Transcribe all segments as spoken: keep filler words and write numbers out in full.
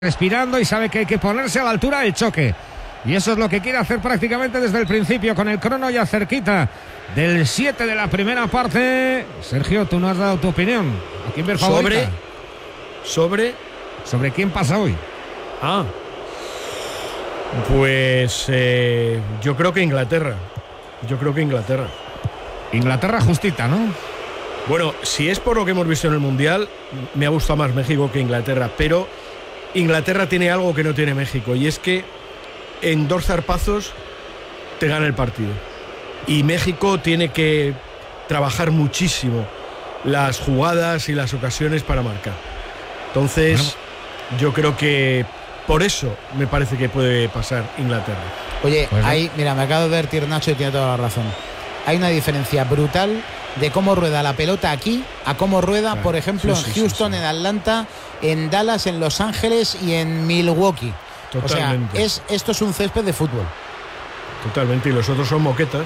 respirando y sabe que hay que ponerse a la altura del choque. Y eso es lo que quiere hacer prácticamente desde el principio, con el crono ya cerquita del siete de la primera parte. Sergio, tú no has dado tu opinión. ¿A quién ver favorita? Sobre, sobre... ¿Sobre quién pasa hoy? Ah, pues eh, yo creo que Inglaterra. Yo creo que Inglaterra. Inglaterra justita, ¿no? Bueno, si es por lo que hemos visto en el Mundial, me ha gustado más México que Inglaterra, pero Inglaterra tiene algo que no tiene México, y es que en dos zarpazos te gana el partido. Y México tiene que trabajar muchísimo las jugadas y las ocasiones para marcar. Entonces, bueno, yo creo que por eso me parece que puede pasar Inglaterra. Oye, pues ahí, mira, me acabo de ver Nacho y tiene toda la razón. Hay una diferencia brutal de cómo rueda la pelota aquí a cómo rueda, claro, por ejemplo, sí, sí, en Houston, sí, sí. en Atlanta, en Dallas, en Los Ángeles y en Milwaukee. Totalmente. O sea, es, esto es un césped de fútbol. Totalmente, y los otros son moquetas.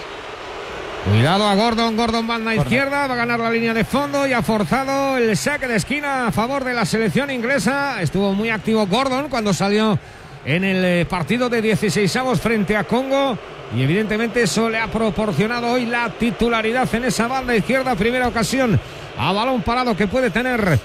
Cuidado a Gordon, Gordon banda Gordon. izquierda, va a ganar la línea de fondo y ha forzado el saque de esquina a favor de la selección inglesa. Estuvo muy activo Gordon cuando salió en el partido de dieciseisavos frente a Congo, y evidentemente eso le ha proporcionado hoy la titularidad en esa banda izquierda. Primera ocasión a balón parado que puede tener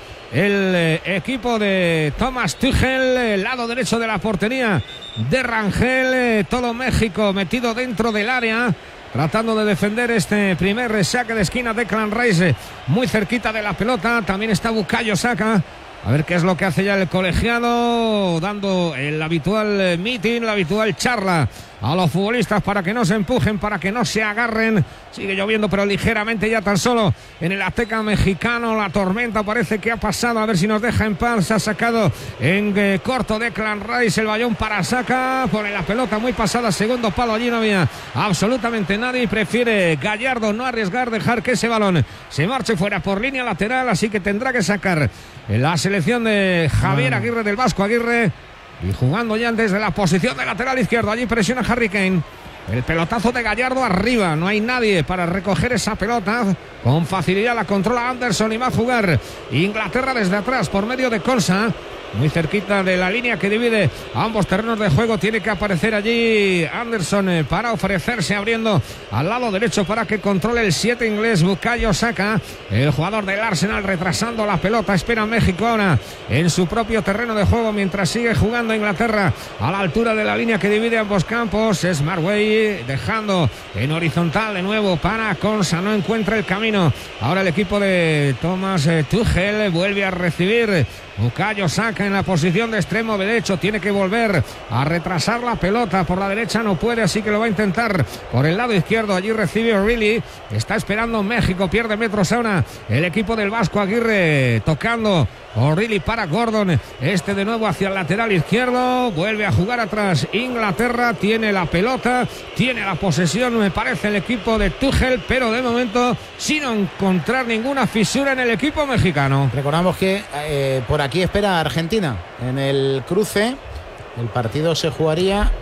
el equipo de Thomas Tuchel, el lado derecho de la portería de Rangel. Todo México metido dentro del área, tratando de defender este primer saque de esquina de Declan Rice, muy cerquita de la pelota. También está Bukayo Saka. A ver qué es lo que hace ya el colegiado, dando el habitual meeting, la habitual charla a los futbolistas para que no se empujen, para que no se agarren. Sigue lloviendo, pero ligeramente ya tan solo en el Azteca mexicano. La tormenta parece que ha pasado, a ver si nos deja en paz. Se ha sacado en eh, corto Declan Rice, el balón para Saka, pone la pelota muy pasada, segundo palo, allí no había absolutamente nadie, y prefiere Gallardo no arriesgar, dejar que ese balón se marche fuera por línea lateral, así que tendrá que sacar la selección de Javier Aguirre, del Vasco Aguirre, y jugando ya desde la posición de lateral izquierdo. Allí presiona Harry Kane. El pelotazo de Gallardo arriba, no hay nadie para recoger esa pelota. Con facilidad la controla Anderson y va a jugar Inglaterra desde atrás por medio de Konsa, muy cerquita de la línea que divide ambos terrenos de juego. Tiene que aparecer allí Anderson para ofrecerse, abriendo al lado derecho para que controle el siete inglés Bukayo Saka, el jugador del Arsenal, retrasando la pelota. Espera México ahora en su propio terreno de juego mientras sigue jugando Inglaterra a la altura de la línea que divide ambos campos. Es Marway dejando en horizontal de nuevo para Konsa, no encuentra el camino. Ahora el equipo de Thomas Tuchel vuelve a recibir. Bukayo Saka en la posición de extremo derecho, tiene que volver a retrasar la pelota por la derecha, no puede, así que lo va a intentar por el lado izquierdo. Allí recibe O'Reilly, está esperando México, pierde metros ahora el equipo del Vasco Aguirre, tocando O'Reilly para Gordon, este de nuevo hacia el lateral izquierdo, vuelve a jugar atrás Inglaterra, tiene la pelota, tiene la posesión, me parece, el equipo de Tuchel, pero de momento sin encontrar ninguna fisura en el equipo mexicano. Recordamos que eh, por aquí espera Argentina en el cruce. El partido se jugaría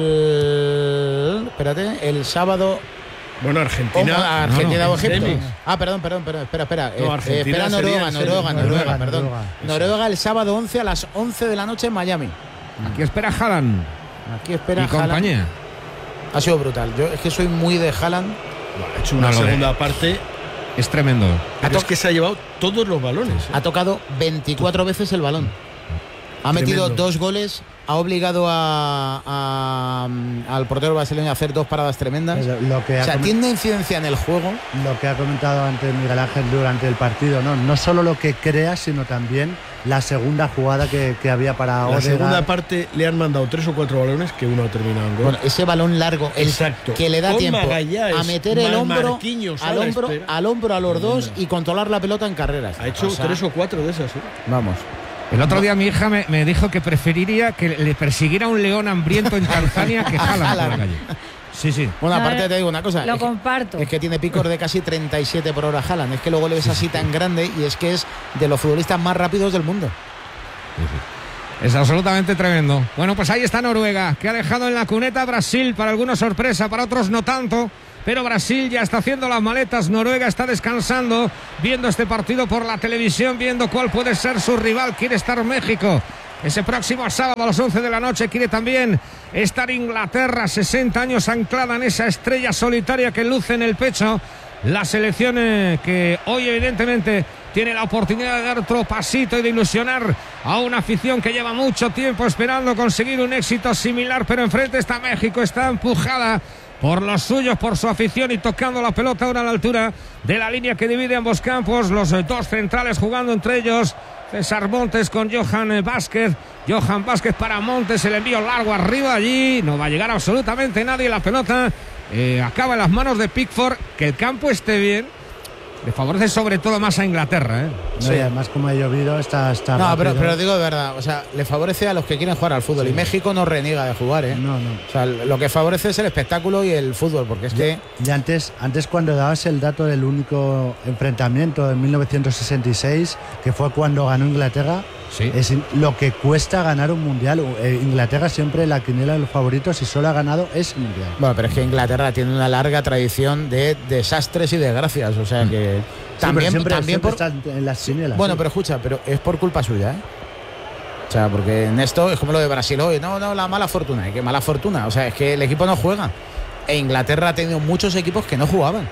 el espérate, el sábado. Bueno, Argentina. Oh, Argentina no, no, o Egipto. semis. Ah, perdón, perdón, perdón, espera, espera. No, eh, eh, espera Noruega, Noruega, Noruega, Noruega, perdón. Noruega, Noruega el sábado once a las once de la noche en Miami. Aquí espera Haaland. Aquí espera y Haaland. compañía. Ha sido brutal. Yo es que soy muy de Haaland. Ha hecho una no, segunda de... parte. Es tremendo. Pero es que se ha llevado todos los balones. ¿eh? Ha tocado veinticuatro veces el balón. Ha metido Tremendo. dos goles, ha obligado a, a, al portero brasileño a hacer dos paradas tremendas. Lo que o sea, coment... tiene incidencia en el juego. Lo que ha comentado antes Miguel Ángel durante el partido, no, no solo lo que crea, sino también la segunda jugada que, que había para la Odegaard. segunda parte le han mandado tres o cuatro balones que uno ha terminado en gol. Bueno, ese balón largo, el exacto, que le da con tiempo Magallanes, a meter el hombro al hombro, espera. al hombro a los dos y controlar la pelota en carreras. Ha hecho o sea, tres o cuatro de esas. ¿eh? Vamos. El otro día mi hija me, me dijo que preferiría que le persiguiera un león hambriento en Tanzania que Haaland por la calle. Sí, sí. Bueno, aparte te digo una cosa. Lo es comparto. Que, es que tiene picos de casi treinta y siete por hora Haaland. Es que luego le ves así tan grande y es que es de los futbolistas más rápidos del mundo. Sí, sí. Es absolutamente tremendo. Bueno, pues ahí está Noruega, que ha dejado en la cuneta a Brasil. Para algunos sorpresa, para otros no tanto. pero Brasil ya está haciendo las maletas. Noruega está descansando, viendo este partido por la televisión, viendo cuál puede ser su rival. Quiere estar México Ese próximo sábado a las once de la noche quiere también estar Inglaterra, sesenta años anclada en esa estrella solitaria que luce en el pecho. La selección eh, que hoy evidentemente tiene la oportunidad de dar otro pasito y de ilusionar a una afición que lleva mucho tiempo esperando conseguir un éxito similar, pero enfrente está México, está empujada por los suyos, por su afición y tocando la pelota ahora a la altura de la línea que divide ambos campos, los dos centrales jugando entre ellos, César Montes con Johan Vázquez, Johan Vázquez para Montes, el envío largo arriba, allí no va a llegar absolutamente nadie, la pelota eh, acaba en las manos de Pickford. Que el campo esté bien le favorece sobre todo más a Inglaterra, ¿eh? No, sí. Y además como ha llovido está, está no, pero, pero digo de verdad, o sea, le favorece a los que quieren jugar al fútbol, sí. Y México no reniega de jugar, ¿eh? No, no. O sea, lo que favorece es el espectáculo y el fútbol, porque es y, que... Y antes, antes cuando dabas el dato del único enfrentamiento en mil novecientos sesenta y seis, que fue cuando ganó Inglaterra, sí. Es lo que cuesta ganar un mundial. Eh, Inglaterra siempre la quiniela de los favoritos y solo ha ganado ese mundial. Bueno, pero es que Inglaterra tiene una larga tradición de desastres y desgracias, o sea que... Sí, también siempre, también siempre por... está en las quinielas. Bueno, sí. Pero escucha, pero es por culpa suya, ¿eh? O sea, porque en esto es como lo de Brasil hoy. No, no, la mala fortuna. ¿Qué mala fortuna? O sea, es que el equipo no juega. E Inglaterra ha tenido muchos equipos que no jugaban.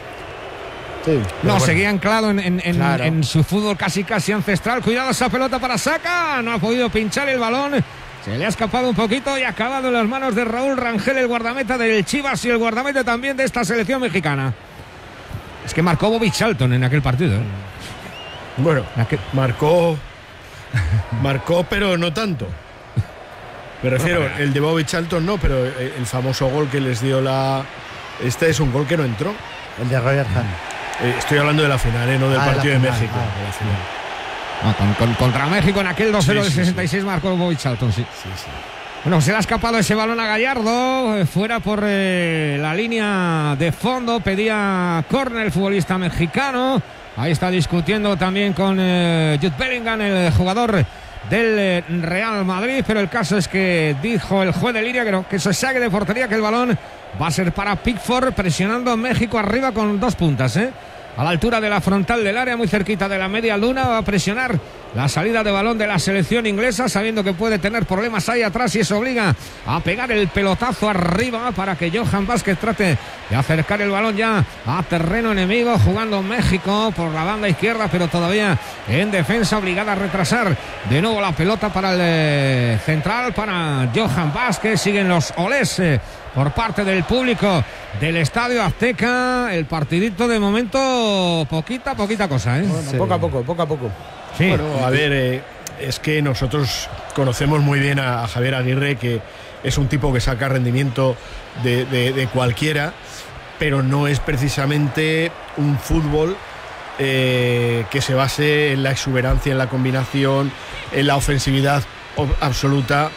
Sí, no, bueno. Seguía anclado en, en, en, claro. en su fútbol casi casi ancestral. Cuidado esa pelota para Saka. No ha podido pinchar el balón. Se le ha escapado un poquito y ha acabado en las manos de Raúl Rangel, el guardameta del Chivas y el guardameta también de esta selección mexicana. Es que marcó Bobby Charlton en aquel partido, ¿eh? Bueno, aquel... marcó marcó pero no tanto. Me refiero, no, el de Bobby Charlton no, pero el famoso gol que les dio la... Este es un gol que no entró. El de Roger Hahn. Eh, estoy hablando de la final, ¿eh? No del ah, partido de, de México. Ah, de la final. No, con, con, contra México en aquel dos cero sí, sí, del sesenta y seis sí. Marcó Bobby Charlton, sí. Sí, sí. Bueno, se le ha escapado ese balón a Gallardo, eh, fuera por eh, la línea de fondo, pedía córner el futbolista mexicano. Ahí está discutiendo también con eh, Jude Bellingham, el jugador del eh, Real Madrid, pero el caso es que dijo el juez de línea que, no, que eso es saque de portería, que el balón va a ser para Pickford, presionando a México arriba con dos puntas, ¿eh? A la altura de la frontal del área, muy cerquita de la media luna, va a presionar la salida de balón de la selección inglesa, sabiendo que puede tener problemas ahí atrás y eso obliga a pegar el pelotazo arriba para que Johan Vázquez trate de acercar el balón ya a terreno enemigo, jugando México por la banda izquierda, pero todavía en defensa, obligada a retrasar de nuevo la pelota para el eh, central, para Johan Vázquez. Siguen los olés eh, por parte del público del Estadio Azteca. El partidito de momento poquita, poquita cosa, ¿eh? Bueno, sí. Poco a poco, poco a poco. Sí. Bueno, a ver, eh, es que nosotros conocemos muy bien a, a Javier Aguirre, que es un tipo que saca rendimiento de, de, de cualquiera, pero no es precisamente un fútbol eh, que se base en la exuberancia, en la combinación, en la ofensividad absoluta.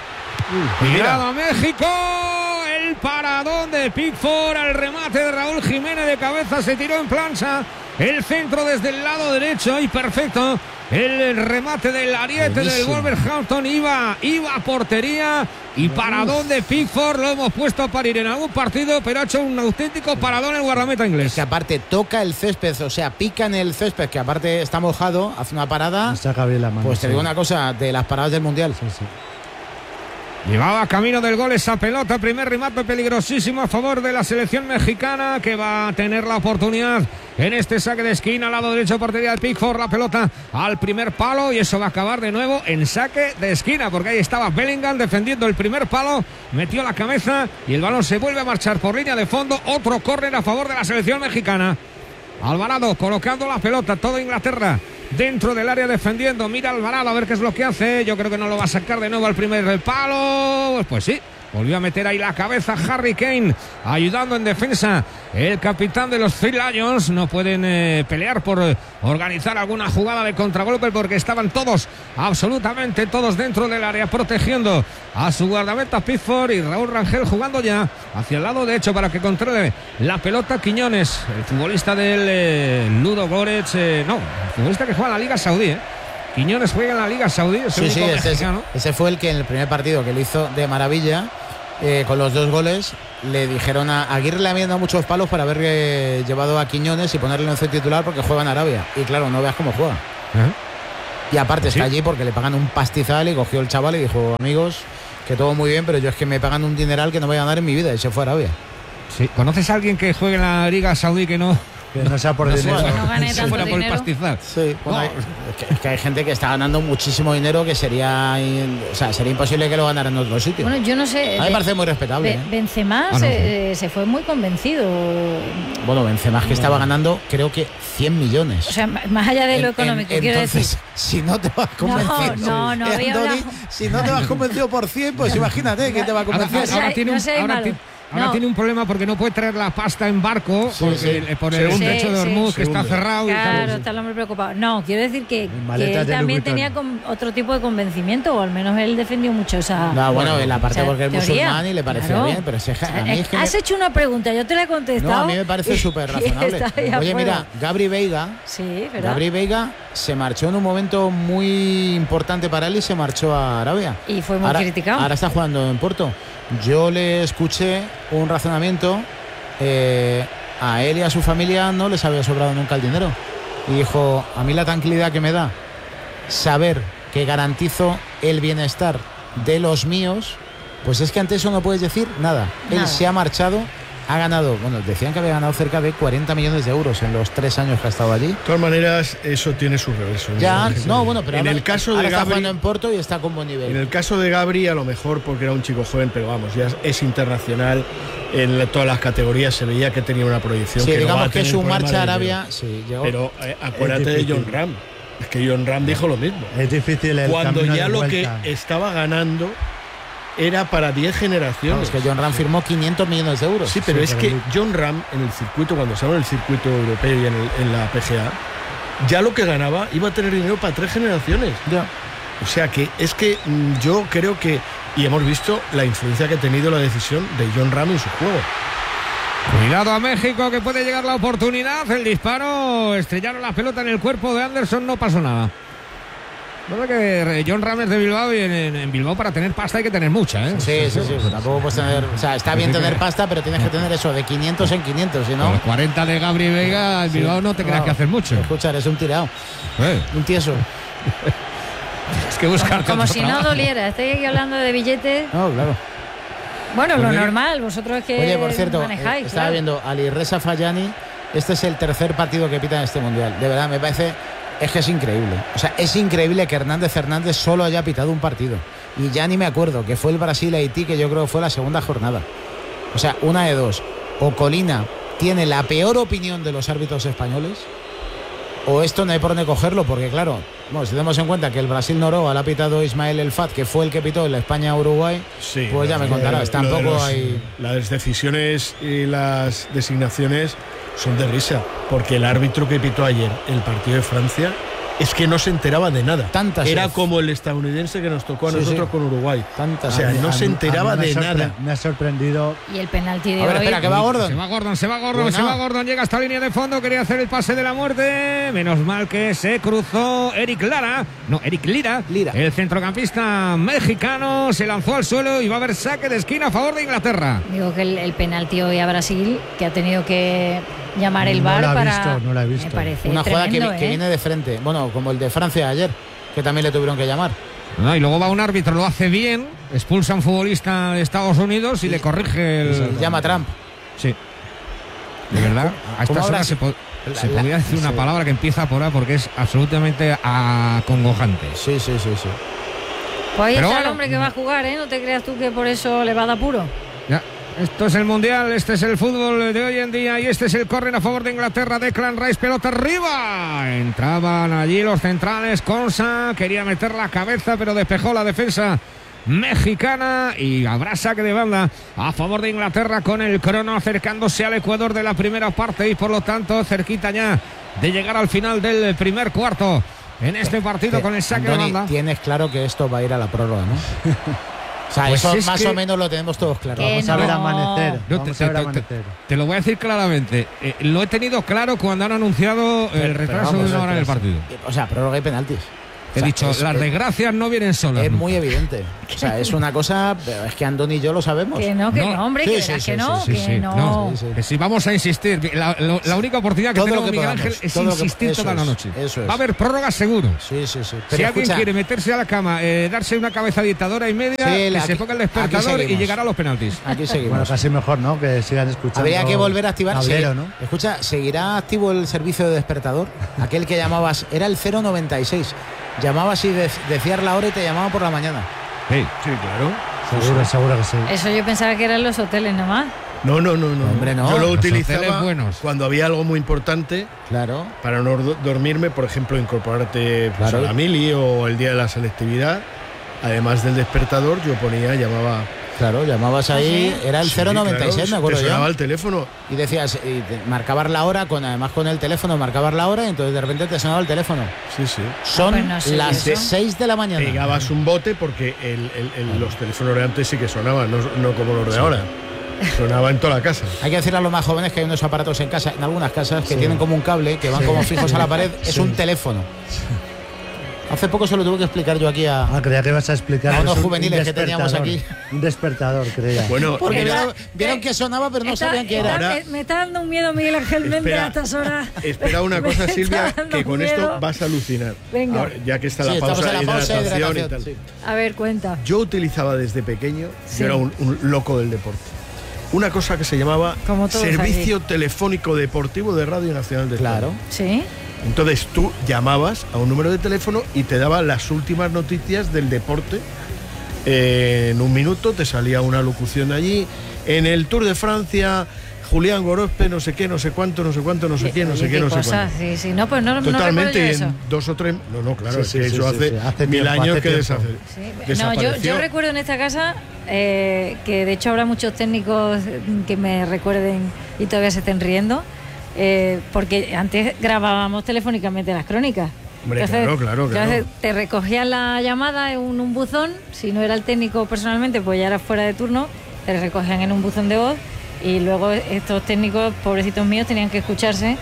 Cuidado a México. El paradón de Pickford, al remate de Raúl Jiménez de cabeza, se tiró en plancha. El centro desde el lado derecho y perfecto. El remate del ariete del Wolverhampton iba, iba a portería y paradón de Pickford. Lo hemos puesto a parir en algún partido, pero ha hecho un auténtico paradón el guardameta inglés. Es que aparte toca el césped, o sea, pica en el césped, que aparte está mojado, hace una parada. Saca bien la mano, pues te sí. digo una cosa, de las paradas del Mundial. Sí, sí. Llevaba camino del gol esa pelota, primer remate peligrosísimo a favor de la selección mexicana, que va a tener la oportunidad en este saque de esquina, al lado derecho, portería de Pickford, la pelota al primer palo y eso va a acabar de nuevo en saque de esquina, porque ahí estaba Bellingham defendiendo el primer palo, metió la cabeza y el balón se vuelve a marchar por línea de fondo. Otro córner a favor de la selección mexicana. Alvarado colocando la pelota, toda Inglaterra dentro del área defendiendo. Mira Alvarado a ver qué es lo que hace. Yo creo que no lo va a sacar de nuevo al primer palo. Pues sí, volvió a meter ahí la cabeza Harry Kane, ayudando en defensa el capitán de los Three Lions. No pueden eh, pelear por eh, organizar alguna jugada de contragolpe, porque estaban todos, absolutamente todos dentro del área, protegiendo a su guardameta Pickford, y Raúl Rangel jugando ya hacia el lado derecho para que controle la pelota Quiñones, el futbolista del eh, Ludo Goretz, eh, no, el futbolista que juega en la Liga Saudí, ¿eh? Quiñones juega en la Liga Saudí, es sí, el sí, ese, ese fue el que en el primer partido que lo hizo de maravilla, eh, con los dos goles, le dijeron a Aguirre, le habían dado muchos palos para haber eh, llevado a Quiñones y ponerle en el titular porque juega en Arabia, y claro, no veas cómo juega. ¿Eh? Y aparte ¿Sí? está allí porque le pagan un pastizal y cogió el chaval y dijo, amigos, que todo muy bien, pero yo es que me pagan un dineral que no voy a ganar en mi vida, y se fue a Arabia. Sí. ¿Conoces a alguien que juegue en la Liga Saudí que no? Que no sea por No dinero. fuera- no gane se tanto fuera por el dinero. pastizal. Sí, bueno, No. hay- es, que, es que hay gente que está ganando muchísimo dinero que sería, o sea, sería imposible que lo ganara en otro sitio. Bueno, yo no sé. A mí me parece muy respetable. Be- ¿eh? Benzema Ah, no, se, se fue muy convencido. Bueno, Benzema que estaba ganando creo que cien millones. O sea, m- más allá de lo En- económico, en- quiero entonces, decir. si no te vas convencido, no, no, había Andoni, hablado- si no te vas convencido por cien, pues imagínate que te va a Ahora, convencer. sea, ahora tiene no un, seáis ahora malos. ti- ahora No. tiene un problema porque no puede traer la pasta en barco Sí, porque, sí. eh, por el Se hunde. estrecho de Sí, Hormuz sí. que está Se hunde. cerrado y Claro, tal. está el hombre preocupado. No, quiero decir que, Maletas que él de también Louis tenía Vuitton. con- otro tipo de convencimiento, o al menos él defendió mucho esa. No, bueno, en la parte esa porque es teoría. musulmán y le parecía Claro. bien, pero si es que a mí es que Has me- hecho una pregunta, yo te la he contestado. No, a mí me parece y- súper y razonable. está ahí Oye, afuera. mira, Gabri Veiga, Sí, ¿verdad? Gabri Veiga se marchó en un momento muy importante para él y se marchó a Arabia. Y fue muy ahora, criticado. Ahora está jugando en Porto. Yo le escuché un razonamiento. eh, a él y a su familia no les había sobrado nunca el dinero. Y dijo, a mí la tranquilidad que me da saber que garantizo el bienestar de los míos, pues es que ante eso no puedes decir nada. Nada. Él se ha marchado, ha ganado, bueno, decían que había ganado cerca de cuarenta millones de euros en los tres años que ha estado allí. De todas maneras, eso tiene su reverso. Ya, no, bueno, pero en ahora, el caso ahora de está Gabri, jugando en Porto y está con buen nivel. en el caso de Gabri, a lo mejor porque era un chico joven, pero vamos, ya es internacional en la- todas las categorías, se veía que tenía una proyección. Sí, que no va digamos a que tener su problema marcha a de Arabia, dinero. sí, llegó. Pero eh, acuérdate Es de difícil. John Ram. Es que John Ram dijo lo mismo. Es difícil el Cuando camino ya de lo que vuelta. estaba ganando era para diez No, generaciones. es que John Ram firmó quinientos millones de euros. Sí, pero Sí, es pero que muy- John Ram en el circuito, cuando estaba en el circuito europeo y en, el- en la P G A, ya lo que ganaba iba a tener dinero para tres generaciones. Ya. O sea que es que mm, yo creo que, y hemos visto la influencia que ha tenido la decisión de John Ram en su juego. Cuidado a México que puede llegar la oportunidad. El disparo, estrellaron la pelota en el cuerpo de Anderson, no pasó nada. Verdad que John Ram es de Bilbao y en, en- en Bilbao para tener pasta hay que tener mucha, ¿eh? Sí, sí, sí, pues tampoco puedes tener, o sea, está bien tener pasta, pero tienes que tener eso de quinientos en quinientos, si Con no. los cuarenta de Gabri Veiga, en Bilbao no te creas No, que hacer mucho. Escucha, eres un tirado, Eh, un tieso. es que buscar Como si no doliera. Estoy aquí hablando de billetes. No, claro. Bueno, lo Pues mira- normal, vosotros es que Oye, por cierto, manejáis. eh, estaba claro. viendo a Alireza Fayani. Este es el tercer partido que pita en este mundial. De verdad, me parece. Es que es increíble. O sea, es increíble que Hernández Hernández solo haya pitado un partido. Y ya ni me acuerdo, que fue el Brasil-Haití, que yo creo que fue la segunda jornada. O sea, una de dos. O Colina tiene la peor opinión de los árbitros españoles, o esto no hay por dónde cogerlo, porque claro, bueno, si tenemos en cuenta que el Brasil-Noruega le ha pitado Ismael El Fat, que fue el que pitó en la España-Uruguay, Sí, pues ya me lo- contarás. lo de Tampoco los- hay. Las decisiones y las designaciones son de risa, porque el árbitro que pitó ayer el partido de Francia es que no se enteraba de nada. Tantas Era veces. como el estadounidense que nos tocó a Sí, nosotros sí. con Uruguay. Tantas O sea, veces. no A se mí- enteraba a mí me de ha sorpre- nada. Me ha sorprendido. Y el penalti de A ver, hoy. espera, que va Gordon. Se va Gordon, se va Gordon, Bueno. se va Gordon, llega hasta línea de fondo, quería hacer el pase de la muerte. Menos mal que se cruzó Eric Lara, no, Eric Lira, Lira. el centrocampista mexicano, se lanzó al suelo y va a haber saque de esquina a favor de Inglaterra. Digo que el, el penalti hoy a Brasil, que ha tenido que llamar el No V A R lo he para. visto, no lo he visto. Me parece Una jugada que, tremendo, vi- que ¿eh? viene de frente. Bueno, como el de Francia ayer, que también le tuvieron que llamar. No, y luego va un árbitro, lo hace bien, expulsa a un futbolista de Estados Unidos y le corrige el... Llama a Trump. Sí. De verdad, a ¿Cómo estas habrá horas se, sido? po- La- se la- podría decir una sí. palabra que empieza por A porque es absolutamente acongojante. Sí, sí, sí, sí. Pues ahí Pero está el bueno. hombre que va a jugar, ¿eh? No te creas tú que por eso le va a dar puro. Ya, esto es el Mundial, este es el fútbol de hoy en día y este es el córner a favor de Inglaterra. Declan Rice, pelota arriba. Entraban allí los centrales. Consa quería meter la cabeza, pero despejó la defensa mexicana y habrá saque de banda a favor de Inglaterra con el crono acercándose al Ecuador de la primera parte y por lo tanto cerquita ya de llegar al final del primer cuarto en este partido Eh, con el saque Andoni, de banda. tienes claro que esto va a ir a la prórroga, ¿no? O sea, Pues eso es más que- o menos lo tenemos todos claro. Que Vamos a ver no. amanecer. Yo Vamos te, a ver te- amanecer. te lo voy a decir claramente. Eh, lo he tenido claro cuando han anunciado el Pero- retraso pero vamos, de una hora en el retraso. partido. O sea, prórroga y penaltis. He o sea, dicho, es, las es, desgracias no vienen solas. Es muy evidente. O sea, es una cosa, es que Andoni y yo lo sabemos. Que no, que no, no hombre, sí, que, sí, sí, que, sí, no, sí, sí, que no, no. Sí, sí. Que si vamos a insistir, la, lo, la única oportunidad que todo tenemos, que Miguel Ángel, es insistir toda la noche. Eso es. Va a haber prórroga seguro. Sí, sí, sí. Pero si alguien escucha, quiere meterse a la cama, eh, darse una cabeza dictadora y media, sí, que aquí, se ponga el despertador y llegará a los penaltis. Aquí seguimos. Bueno, casi mejor, ¿no? Que sigan escuchando. Habría que volver a activar. Tablero, ¿no? Escucha, ¿seguirá activo el servicio de despertador? Aquel que llamabas, era el cero noventa y seis. Llamabas y de, decías la hora y te llamaba por la mañana. Sí, sí, claro. Seguro, seguro que sí. Eso yo pensaba que eran los hoteles nomás. No, no, no, no. Hombre, no. Yo lo utilizaba cuando había algo muy importante. Claro. Para no dormirme, por ejemplo, incorporarte pues, claro. a la mili o el día de la selectividad. Además del despertador, yo ponía, llamaba. Claro, llamabas ahí, era el sí, cero noventa y seis, claro, me acuerdo te sonaba el teléfono. Y decías, y te marcabas la hora, con además con el teléfono marcabas la hora y entonces de repente te sonaba el teléfono. Sí, sí. Son ah, pues no las seis de la mañana. Pegabas un bote porque el, el, el, los teléfonos de antes sí que sonaban, no, no como los de sí. ahora. Sonaba en toda la casa. Hay que decirle a los más jóvenes que hay unos aparatos en casa, en algunas casas, que sí. tienen como un cable, que van sí. como fijos a la pared, sí. es un teléfono. Hace poco se lo tuve que explicar yo aquí a, ah, creía que ibas a, explicar a unos un, juveniles un que teníamos aquí. Un despertador, creía. Bueno, porque vieron, vieron que sonaba, pero no está, sabían qué era. era. Me, me está dando un miedo Miguel Ángel Méndez a estas horas. Espera una cosa, Silvia, que con miedo. esto vas a alucinar. Venga. Ahora, ya que está sí, la pausa de la hidratación, hidratación y tal. Sí. A ver, cuenta. Yo utilizaba desde pequeño, sí. yo era un, un loco del deporte, una cosa que se llamaba Servicio aquí. Telefónico Deportivo de Radio Nacional de España. Claro. Sí. Entonces tú llamabas a un número de teléfono y te daba las últimas noticias del deporte. Eh, en un minuto te salía una locución de allí. En el Tour de Francia, Julián Gorospe, no sé qué, no sé cuánto, no sé cuánto, no sé quién, no sé qué, no sé cuánto. Sí, sí, no, pues no, Totalmente, no en eso. dos o tres. No, no, claro, sí, es que sí, eso sí, hace, sí, hace mil tiempo, años hace que deshace, sí. No, yo, yo recuerdo en esta casa eh, que de hecho habrá muchos técnicos que me recuerden y todavía se estén riendo. Eh, porque antes grabábamos telefónicamente las crónicas. Hombre, entonces, claro, claro, claro. Entonces te recogían la llamada en un, un buzón, si no era el técnico personalmente, pues ya era fuera de turno, te recogían en un buzón de voz y luego estos técnicos, pobrecitos míos, tenían que escucharse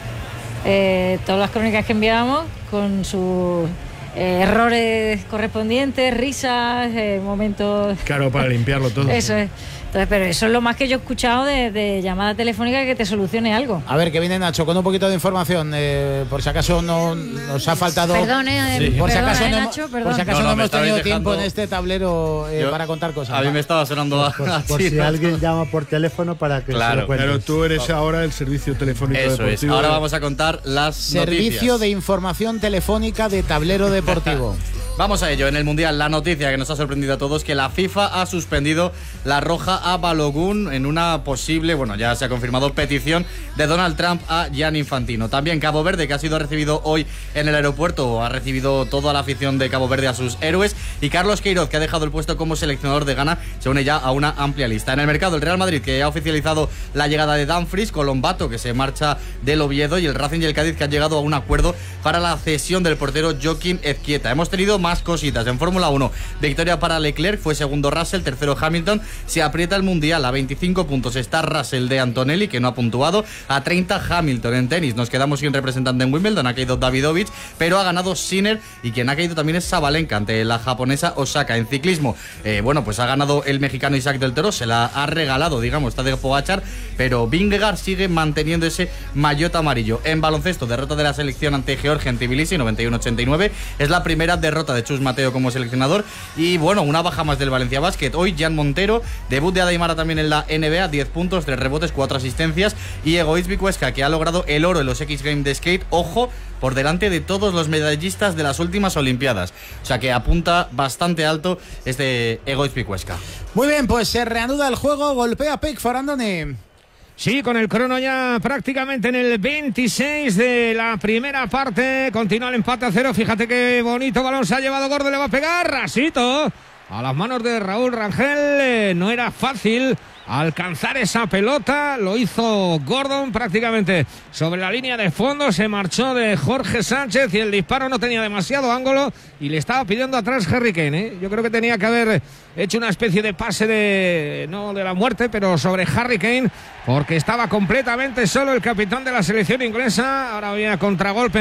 eh, todas las crónicas que enviábamos con sus eh, errores correspondientes, risas, eh, momentos... Claro, para limpiarlo todo. Eso es. Entonces, pero eso es lo más que yo he escuchado de, de llamada telefónica que te solucione algo. A ver, que viene Nacho con un poquito de información, eh, por si acaso no nos ha faltado. Perdón, eh, sí. por, si perdón, acaso eh, no, Nacho, por si acaso no, no, no hemos tenido dejando... tiempo en este tablero eh, yo, para contar cosas. A mí me estaba sonando a, por, por, a por si alguien llama por teléfono para que claro, se lo cuentes. Pero tú eres ahora el servicio telefónico Eso deportivo. Es. Ahora vamos a contar las Servicio noticias. de información telefónica de tablero deportivo. Vamos a ello. En el Mundial, la noticia que nos ha sorprendido a todos, que la FIFA ha suspendido la roja a Balogun en una posible, bueno, ya se ha confirmado, petición de Donald Trump a Gianni Infantino. También Cabo Verde, que ha sido recibido hoy en el aeropuerto, ha recibido toda la afición de Cabo Verde a sus héroes. Y Carlos Queiroz, que ha dejado el puesto como seleccionador de Ghana, se une ya a una amplia lista. En el mercado, el Real Madrid, que ha oficializado la llegada de Dumfries, Colombato, que se marcha del Oviedo, y el Racing y el Cádiz, que han llegado a un acuerdo para la cesión del portero Joaquín Ezquieta. Hemos tenido más cositas. En Fórmula uno, victoria para Leclerc, fue segundo Russell, tercero Hamilton. Se aprieta el Mundial, a veinticinco puntos está Russell de Antonelli, que no ha puntuado, a treinta Hamilton. En tenis nos quedamos sin representante en Wimbledon, ha caído Davidovich, pero ha ganado Sinner, y quien ha caído también es Sabalenka ante la japonesa Osaka. En ciclismo, eh, bueno, pues ha ganado el mexicano Isaac del Toro, se la ha regalado, digamos, está de Pogačar, pero Vingegaard sigue manteniendo ese maillot amarillo. En baloncesto, derrota de la selección ante Georgia en Tbilisi, noventa y uno a ochenta y nueve, es la primera derrota de Chus Mateo como seleccionador. Y bueno, una baja más del Valencia Basket. Hoy Jan Montero, debut de Adaimara también en la N B A, diez puntos, tres rebotes, cuatro asistencias. Y Egoiz Bikueska, que ha logrado el oro en los X Games de skate, ojo, por delante de todos los medallistas de las últimas Olimpiadas. O sea que apunta bastante alto este Egoiz Bikueska. Muy bien, pues se reanuda el juego, golpea Pickford, Andoni. Sí, con el crono ya prácticamente en el veintiséis de la primera parte. Continúa el empate a cero. Fíjate qué bonito balón se ha llevado Gordo. Le va a pegar rasito a las manos de Raúl Rangel. Eh, no era fácil alcanzar esa pelota, lo hizo Gordon prácticamente sobre la línea de fondo, se marchó de Jorge Sánchez y el disparo no tenía demasiado ángulo y le estaba pidiendo atrás Harry Kane, ¿eh? Yo creo que tenía que haber hecho una especie de pase de, no de la muerte, pero sobre Harry Kane, porque estaba completamente solo el capitán de la selección inglesa. Ahora había contragolpe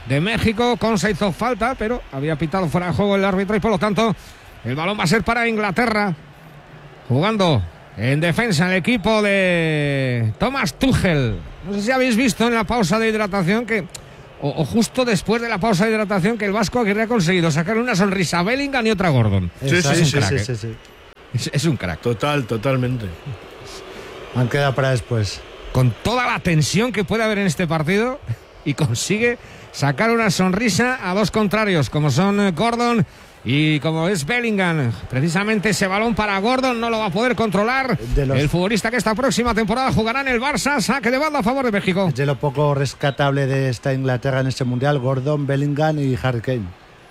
de México. Consa hizo falta, pero había pitado fuera de juego el árbitro y por lo tanto el balón va a ser para Inglaterra. Jugando en defensa el equipo de Thomas Tuchel. No sé si habéis visto en la pausa de hidratación que, o, o justo después de la pausa de hidratación, que el Vasco Aguirre ha conseguido sacar una sonrisa a Bellingham y otra a Gordon. Sí, es, sí, un sí, crack, sí, ¿eh? sí, sí. Es, es un crack. Total, totalmente. Han quedado para después. Con toda la tensión que puede haber en este partido y consigue sacar una sonrisa a dos contrarios, como son Gordon y como es Bellingham. Precisamente ese balón para Gordon no lo va a poder controlar los... el futbolista que esta próxima temporada jugará en el Barça. Saque de banda a favor de México. De lo poco rescatable de esta Inglaterra en este mundial, Gordon, Bellingham y Harry Kane.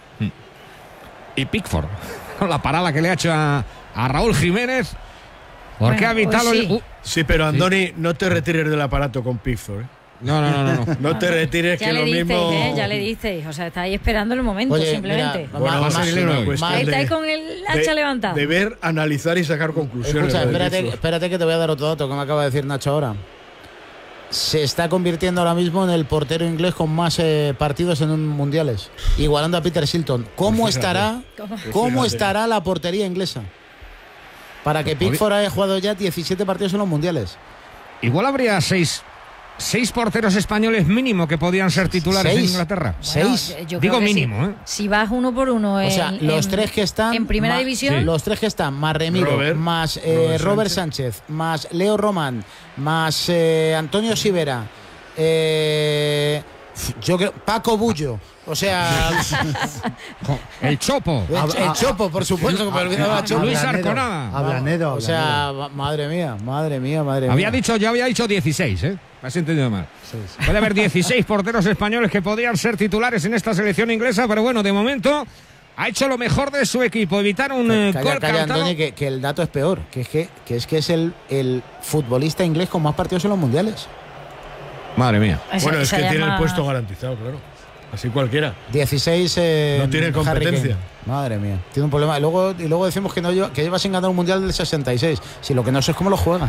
Y Pickford, con la parada que le ha hecho a, a Raúl Jiménez. Porque bueno, ha evitado pues sí. el... Uh, sí, pero Andoni, sí. no te retires del aparato con Pickford, ¿eh? No, no, no, no. No, no te retires, ya que le lo disteis, mismo... ¿eh? Ya le disteis, o sea, estáis esperando el momento. Oye, simplemente. Mira, bueno, más, más, más, más, estáis con el hacha de, levantada. De ver, analizar y sacar conclusiones. Escucha, espérate, espérate que te voy a dar otro dato que me acaba de decir Nacho ahora. Se está convirtiendo ahora mismo en el portero inglés con más eh, partidos en un mundiales, igualando a Peter Shilton. ¿Cómo pues estará, ¿Cómo? ¿Cómo estará la portería inglesa? Para que Pickford haya jugado ya diecisiete partidos en los mundiales. Igual habría seis, seis porteros españoles mínimo que podían ser titulares ¿Seis? en Inglaterra. Bueno, ¿Seis? Yo Digo creo mínimo, si, ¿eh? Si vas uno por uno en, o sea, los en, tres que están en primera ma, división. Sí. Los tres que están, más Remiro, Robert, más eh, Robert, Robert Sánchez. Sánchez, más Leo Román, más eh, Antonio Sivera, eh, yo creo, Paco Bullo. O sea, el Chopo. El, el Chopo, por supuesto, que me olvidaba el Chopo. Luis Arconada. Ablanedo. O sea, madre mía, madre mía, madre mía. Había dicho, yo había dicho dieciséis, ¿eh? Me has entendido mal. Sí, sí. Puede haber dieciséis porteros españoles que podrían ser titulares en esta selección inglesa, pero bueno, de momento ha hecho lo mejor de su equipo, evitar un calla, gol calla, cantado. Andoni, que, que el dato es peor, que es que, que es que es el, el futbolista inglés con más partidos en los mundiales. Madre mía. Bueno, es que llama... tiene el puesto garantizado, claro. Así cualquiera. dieciséis eh, no tiene competencia. Madre mía, tiene un problema. Y luego, y luego decimos que no lleva, que lleva sin ganar un mundial del sesenta y seis. Si lo que no sé es cómo lo juega.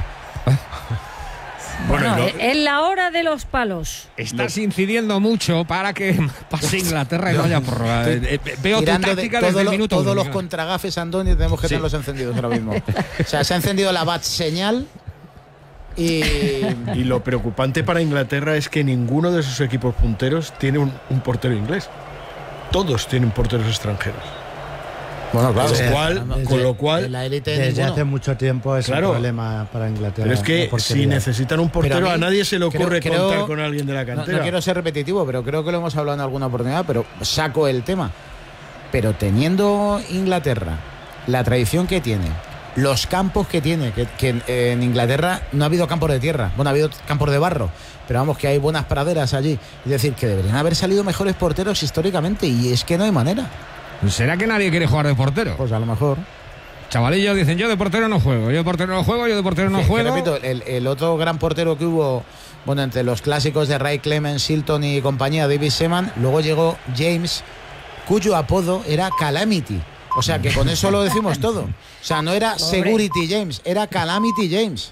Bueno, bueno, es la hora de los palos. Estás incidiendo mucho para que pase Inglaterra y no haya prórroga. Veo tu táctica de, desde el lo, minuto Todos uno, los contragafes, Andoni, tenemos que sí. tenerlos encendidos ahora mismo. O sea, se ha encendido la bat señal. Y... y lo preocupante para Inglaterra es que ninguno de sus equipos punteros tiene un, un portero inglés. Todos tienen porteros extranjeros. Bueno, claro. Con lo desde, cual, desde, con lo cual la élite desde ninguno. hace mucho tiempo es claro, un problema para Inglaterra. Pero es que si necesitan un portero, a, a nadie se le ocurre creo, contar creo, con alguien de la cantera. No, no quiero ser repetitivo, pero creo que lo hemos hablado en alguna oportunidad, pero saco el tema. Pero teniendo Inglaterra la tradición que tiene, los campos que tiene, que, que en Inglaterra no ha habido campos de tierra, bueno, ha habido campos de barro, pero vamos, que hay buenas praderas allí. Es decir, que deberían haber salido mejores porteros históricamente, y es que no hay manera. ¿Será que nadie quiere jugar de portero? Pues a lo mejor. Chavalillos dicen, yo de portero no juego, yo de portero no juego, yo de portero no que, juego. Que repito, el, el otro gran portero que hubo, bueno, entre los clásicos de Ray Clemens, Shilton y compañía, David Seaman, luego llegó James, cuyo apodo era Calamity. O sea, que con eso lo decimos todo. O sea, no era Segurity James, era Calamity James.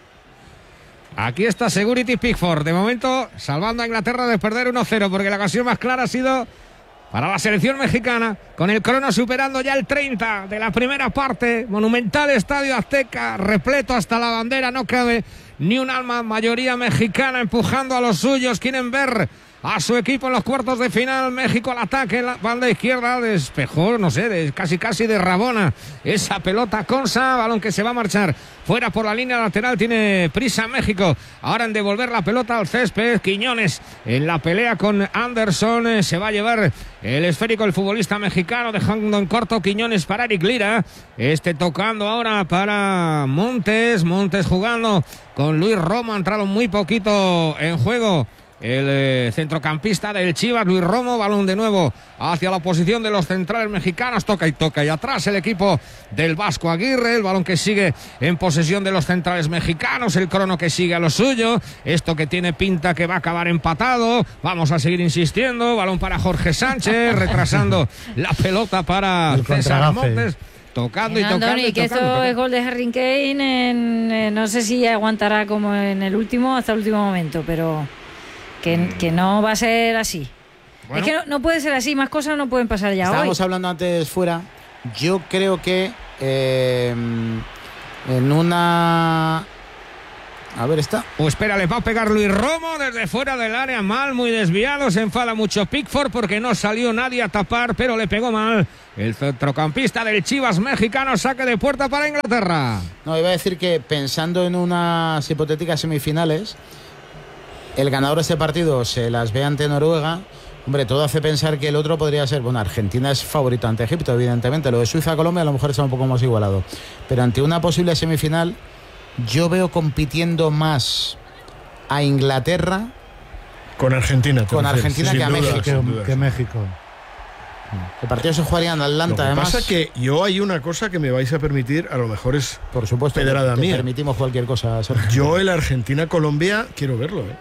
Aquí está Segurity Pickford. De momento, salvando a Inglaterra de perder uno cero, porque la ocasión más clara ha sido para la selección mexicana, con el crono superando ya el treinta de la primera parte. Monumental Estadio Azteca, repleto hasta la bandera, no cabe ni un alma, mayoría mexicana empujando a los suyos. Quieren ver a su equipo en los cuartos de final. México al ataque en la banda izquierda, despejó, no sé, de, casi casi de Rabona esa pelota. Consa, balón que se va a marchar fuera por la línea lateral. Tiene prisa México ahora en devolver la pelota al césped. Quiñones en la pelea con Anderson, se va a llevar el esférico el futbolista mexicano, dejando en corto Quiñones para Eric Lira. Este tocando ahora para Montes, Montes jugando con Luis Romo, ha entrado muy poquito en juego el eh, centrocampista del Chivas, Luis Romo. Balón de nuevo hacia la posición de los centrales mexicanos, toca y toca, y atrás el equipo del Vasco Aguirre. El balón que sigue en posesión de los centrales mexicanos, el crono que sigue a lo suyo. Esto que tiene pinta que va a acabar empatado. Vamos a seguir insistiendo. Balón para Jorge Sánchez, retrasando la pelota para el César Montes. Tocando y tocando. Andoni, y que tocando, esto tocando. es gol de Harry Kane. En, eh, no sé si aguantará como en el último, hasta el último momento, pero que, que no va a ser así. Bueno. Es que no, no puede ser así, más cosas no pueden pasar ya. Estábamos hoy. hablando antes fuera. Yo creo que eh, en una... A ver, está. O espera, le va a pegar Luis Romo desde fuera del área, mal, muy desviado. Se enfada mucho Pickford porque no salió nadie a tapar, pero le pegó mal. El centrocampista del Chivas mexicano, saque de puerta para Inglaterra. No, iba a decir que pensando en unas hipotéticas semifinales, el ganador de este partido se las ve ante Noruega. Hombre, todo hace pensar que el otro podría ser... Bueno, Argentina es favorito ante Egipto, evidentemente. Lo de Suiza-Colombia a lo mejor está un poco más igualado. Pero ante una posible semifinal, yo veo compitiendo más a Inglaterra... Con Argentina. Con Argentina sí, que a duda, México. Que, que México. El partido se jugaría en Atlanta, lo que además. pasa que yo hay una cosa que me vais a permitir, a lo mejor es por supuesto, pedrada te mía. Permitimos cualquier cosa, Sergio. Yo el Argentina-Colombia quiero verlo, ¿eh?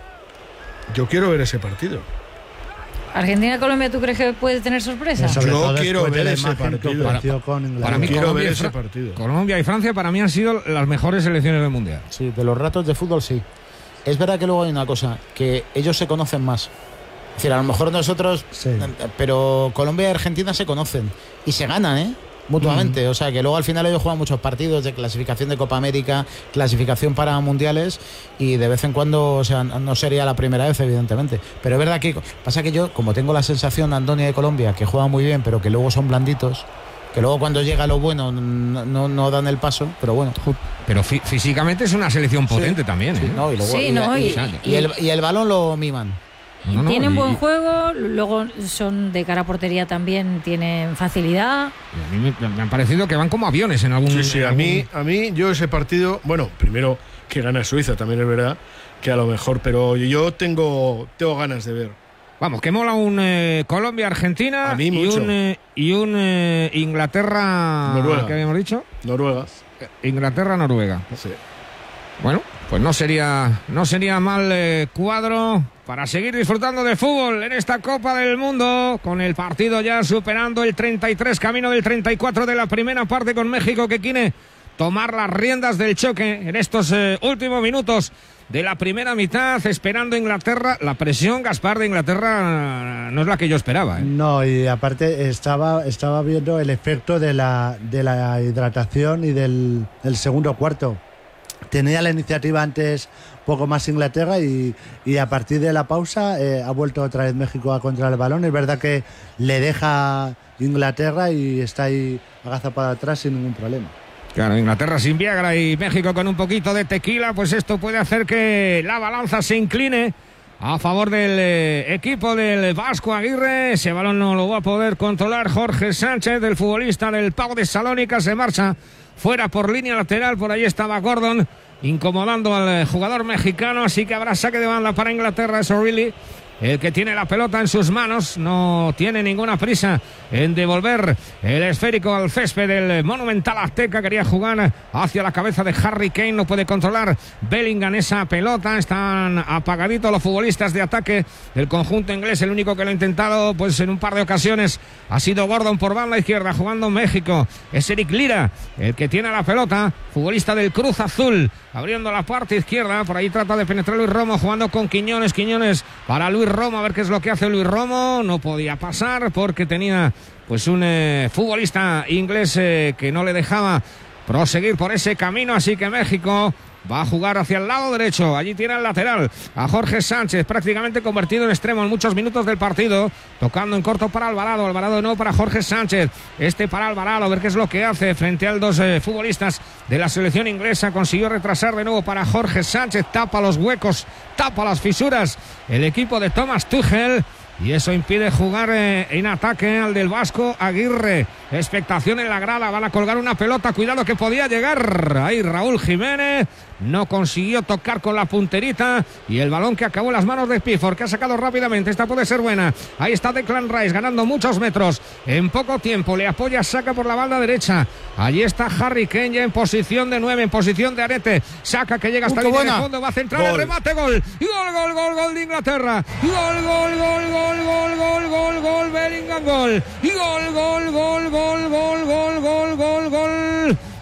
Yo quiero ver ese partido. Argentina-Colombia, ¿tú crees que puede tener sorpresa? Yo quiero ver ese partido. Para, con para mí quiero Colombia ver y ese partido. Colombia y Francia para mí han sido las mejores selecciones del Mundial. Sí, de los ratos de fútbol sí. Es verdad que luego hay una cosa, que ellos se conocen más. Es decir, a lo mejor nosotros, sí. pero Colombia y Argentina se conocen y se ganan, ¿eh? Mutuamente. Mm. O sea, que luego al final ellos juegan muchos partidos de clasificación de Copa América, clasificación para mundiales y de vez en cuando, o sea, no sería la primera vez, evidentemente. Pero es verdad que pasa que yo, como tengo la sensación, Antonio, de Colombia, que juegan muy bien, pero que luego son blanditos, que luego cuando llega lo bueno no, no, no dan el paso, pero bueno. Pero fí físicamente es una selección potente, sí, también, ¿eh? Sí, no, y, luego, sí, y, no, y, y, y, y, el, y el balón lo miman. No, no, tienen y, buen juego, luego son de cara a portería también, tienen facilidad. A mí me, me han parecido que van como aviones en algún... Sí, sí, en a algún... mí, a mí yo ese partido, bueno, primero que gana Suiza, también es verdad, que a lo mejor, pero yo tengo, tengo ganas de ver. Vamos, que mola un eh, Colombia-Argentina a mí y mucho. un, eh, y un eh, Inglaterra... ¿Qué habíamos dicho? Noruega. Inglaterra-Noruega. Sí. Bueno, pues no sería, no sería mal eh, cuadro para seguir disfrutando de fútbol en esta Copa del Mundo, con el partido ya superando el treinta y tres, camino del treinta y cuatro de la primera parte, con México que quiere tomar las riendas del choque en estos eh, últimos minutos de la primera mitad, esperando Inglaterra. La presión, Gaspar, de Inglaterra no es la que yo esperaba, ¿eh? No, y aparte estaba, estaba viendo el efecto de la, de la hidratación y del, del segundo cuarto. Tenía la iniciativa antes poco más Inglaterra y, y a partir de la pausa eh, ha vuelto otra vez México a controlar el balón. Es verdad que le deja Inglaterra y está ahí agazapado atrás sin ningún problema. Claro, Inglaterra sin Viagra y México con un poquito de tequila, pues esto puede hacer que la balanza se incline a favor del eh, equipo del Vasco Aguirre. Ese balón no lo va a poder controlar Jorge Sánchez, el futbolista del Pau de Salónica. Se marcha fuera por línea lateral, por ahí estaba Gordon incomodando al jugador mexicano, así que habrá saque de banda para Inglaterra. Es O'Reilly el que tiene la pelota en sus manos, no tiene ninguna prisa en devolver el esférico al césped del Monumental Azteca. Quería jugar hacia la cabeza de Harry Kane, no puede controlar Bellingham esa pelota. Están apagaditos los futbolistas de ataque del conjunto inglés. El único que lo ha intentado pues en un par de ocasiones ha sido Gordon por banda izquierda, jugando México. Es Eric Lira el que tiene la pelota, futbolista del Cruz Azul, abriendo la parte izquierda. Por ahí trata de penetrar Luis Romo, jugando con Quiñones. Quiñones para Luis Romo, a ver qué es lo que hace Luis Romo. No podía pasar porque tenía pues un eh, futbolista inglés eh, que no le dejaba proseguir por ese camino, así que México va a jugar hacia el lado derecho. Allí tiene el lateral a Jorge Sánchez, prácticamente convertido en extremo en muchos minutos del partido, tocando en corto para Alvarado. Alvarado no para Jorge Sánchez, este para Alvarado, a ver qué es lo que hace frente a dos eh, futbolistas de la selección inglesa. Consiguió retrasar de nuevo para Jorge Sánchez, tapa los huecos, tapa las fisuras el equipo de Thomas Tuchel, y eso impide jugar eh, en ataque al del Vasco Aguirre. Expectación en la grada, van a colgar una pelota, cuidado que podía llegar ahí Raúl Jiménez, no consiguió tocar con la punterita, y el balón que acabó en las manos de Pickford, que ha sacado rápidamente. Esta puede ser buena. Ahí está Declan Rice ganando muchos metros en poco tiempo, le apoya, saca por la banda derecha. Allí está Harry Kane ya en posición de nueve, en posición de arete, saca que llega hasta la línea de fondo, va a centrar el remate, gol, y gol, gol, gol, gol de Inglaterra, gol, gol, gol, gol, gol, gol, gol, gol, Bellingham, gol, y gol, gol, gol, gol, gol, gol, gol, gol, gol, gol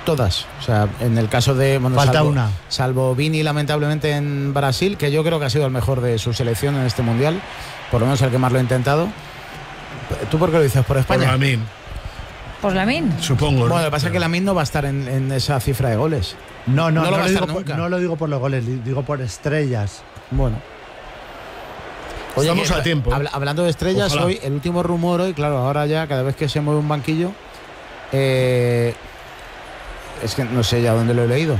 Todas. O sea, en el caso de... Bueno, Falta salvo, una. Salvo Vini, lamentablemente, en Brasil, que yo creo que ha sido el mejor de su selección en este Mundial. Por lo menos el que más lo ha intentado. ¿Tú por qué lo dices? ¿Por España? Por Lamine. ¿Por Lamine? Supongo. Bueno, ¿no? lo que pasa es que Lamine no va a estar en, en esa cifra de goles. No, no, No no, lo va lo a estar digo por, nunca. no lo digo por los goles, digo por estrellas. Bueno. Oye, Estamos que, a tiempo. habla- hablando de estrellas, Ojalá. hoy el último rumor hoy, claro, ahora ya cada vez que se mueve un banquillo, eh, es que no sé ya dónde lo he leído.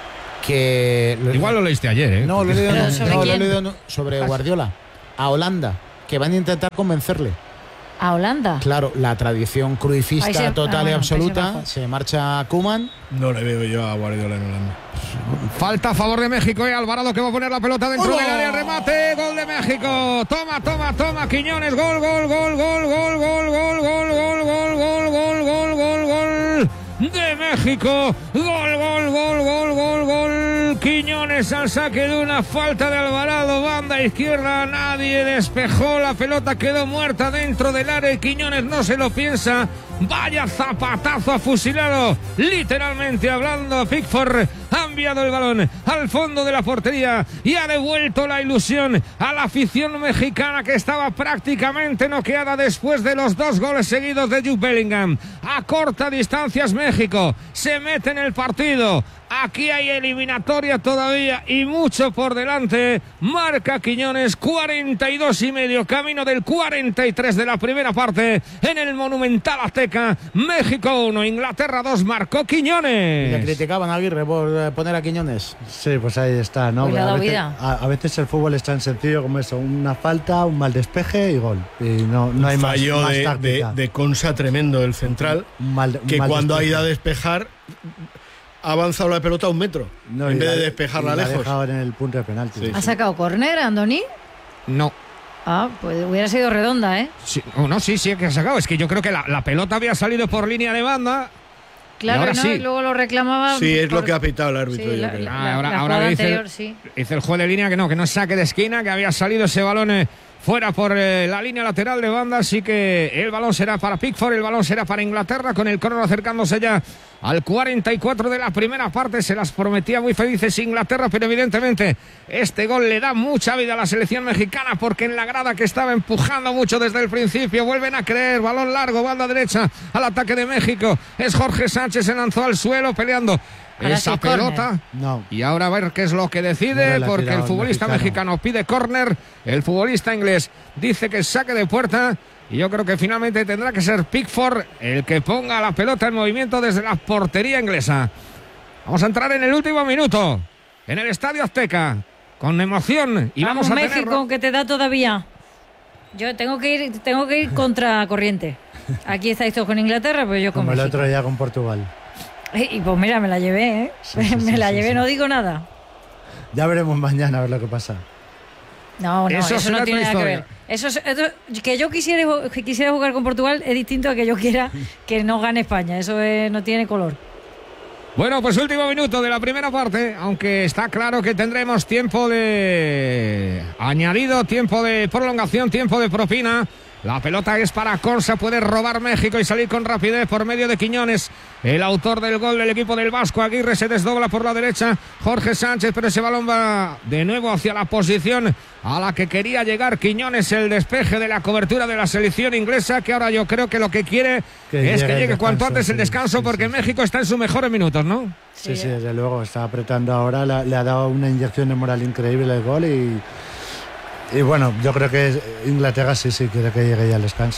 Que Igual lo leíste ayer, ¿eh? no, lo he leído, ¿Pero no, sobre no, lo he quién? leído no, sobre Guardiola a Holanda, que van a intentar convencerle. ¿A Holanda? Claro, la tradición cruifista Países- ah, total y bueno, absoluta. Países Bajos. Se marcha Koeman. No le veo yo a Guardiola en Holanda. Falta a favor de México, ¿eh? Alvarado que va a poner la pelota dentro ¡Hola! del área, remate, gol de México. Toma, toma, toma, Quiñones, gol, gol, gol, gol, gol, gol, gol, gol, gol, gol, gol, gol, gol, gol, gol de México. Gol, gol, gol, gol, gol, gol. Quiñones al saque de una falta de Alvarado, banda izquierda, nadie despejó, la pelota quedó muerta dentro del área y Quiñones no se lo piensa. Vaya zapatazo afusilado, literalmente hablando a Pickford. Ha enviado el balón al fondo de la portería y ha devuelto la ilusión a la afición mexicana que estaba prácticamente noqueada después de los dos goles seguidos de Jude Bellingham. A corta distancia es México, se mete en el partido. Aquí hay eliminatoria todavía y mucho por delante. Marca Quiñones, cuarenta y dos y medio, camino del cuarenta y tres de la primera parte en el Monumental Azteca. México uno, Inglaterra dos, marcó Quiñones. Le criticaban a Aguirre por eh, poner a Quiñones. Sí, pues ahí está, ¿no? Pues le ha a, dado veces, vida. a, a veces el fútbol es tan sencillo como eso, una falta, un mal despeje y gol. Y no, no hay más, Fallo más de, de, táctica. de Consa tremendo el central, Un mal- un que mal cuando ha despeje. ido a despejar ha avanzado la pelota un metro No, en y vez la- de despejarla y la ha lejos. dejado en el punto de penalti. Sí. ¿Ha sacado córner, Andoni? No. Ah, pues hubiera sido redonda, ¿eh? Sí, oh, no, sí, sí que ha sacado. Es que yo creo que la, la pelota había salido por línea de banda. Claro, ahora ¿no? sí. Y luego lo reclamaba. Sí, es lo por- que ha pitado el árbitro. Sí, yo la- creo. la- Ah, ahora la ahora jugada dice, anterior, el, sí. dice el juez de línea que no, que no es saque de esquina, que había salido ese balón eh, fuera por eh, la línea lateral de banda. Así que el balón será para Pickford, el balón será para Inglaterra, con el cronómetro acercándose ya al cuarenta y cuatro de la primera parte. Se las prometía muy felices Inglaterra, pero evidentemente este gol le da mucha vida a la selección mexicana, porque en la grada que estaba empujando mucho desde el principio vuelven a creer. Balón largo, banda derecha al ataque de México. Es Jorge Sánchez, se lanzó al suelo peleando Ahora esa sí, córner. pelota. No. Y ahora a ver qué es lo que decide, No la ha porque el tirado el futbolista mexicano. mexicano pide córner, el futbolista inglés dice que saque de puerta, y yo creo que finalmente tendrá que ser Pickford el que ponga la pelota en movimiento desde la portería inglesa. Vamos a entrar en el último minuto, en el Estadio Azteca, con emoción, y vamos, Vamos, a México, tenerlo. que te da todavía. Yo tengo que ir, tengo que ir contra corriente. Aquí estáis todos con Inglaterra, pero yo con Como el México. otro día con Portugal. Y pues mira, me la llevé, ¿eh? Sí, sí, me sí, la sí, llevé, sí. no digo nada. Ya veremos mañana a ver lo que pasa. No, no, Eso eso, será no tiene otra nada que historia. ver. Eso, es- esto- que yo quisiera, ju- que quisiera jugar con Portugal es distinto a que yo quiera que no gane España. Eso es- no tiene color. Bueno, pues último minuto de la primera parte, aunque está claro que tendremos tiempo de añadido, tiempo de prolongación, tiempo de propina. La pelota es para Consa, puede robar México y salir con rapidez por medio de Quiñones, el autor del gol del equipo del Vasco. Aguirre se desdobla por la derecha, Jorge Sánchez, pero ese balón va de nuevo hacia la posición a la que quería llegar Quiñones, el despeje de la cobertura de la selección inglesa, que ahora yo creo que lo que quiere Que es llegue que el llegue cuanto descanso, antes el sí, descanso, sí, porque sí. México está en sus mejores minutos, ¿no? Sí, Sí, sí, eh. desde luego. Está apretando ahora, le, le ha dado una inyección de moral increíble el gol y, y bueno, yo creo que Inglaterra sí, sí quiere que llegue ya al descanso.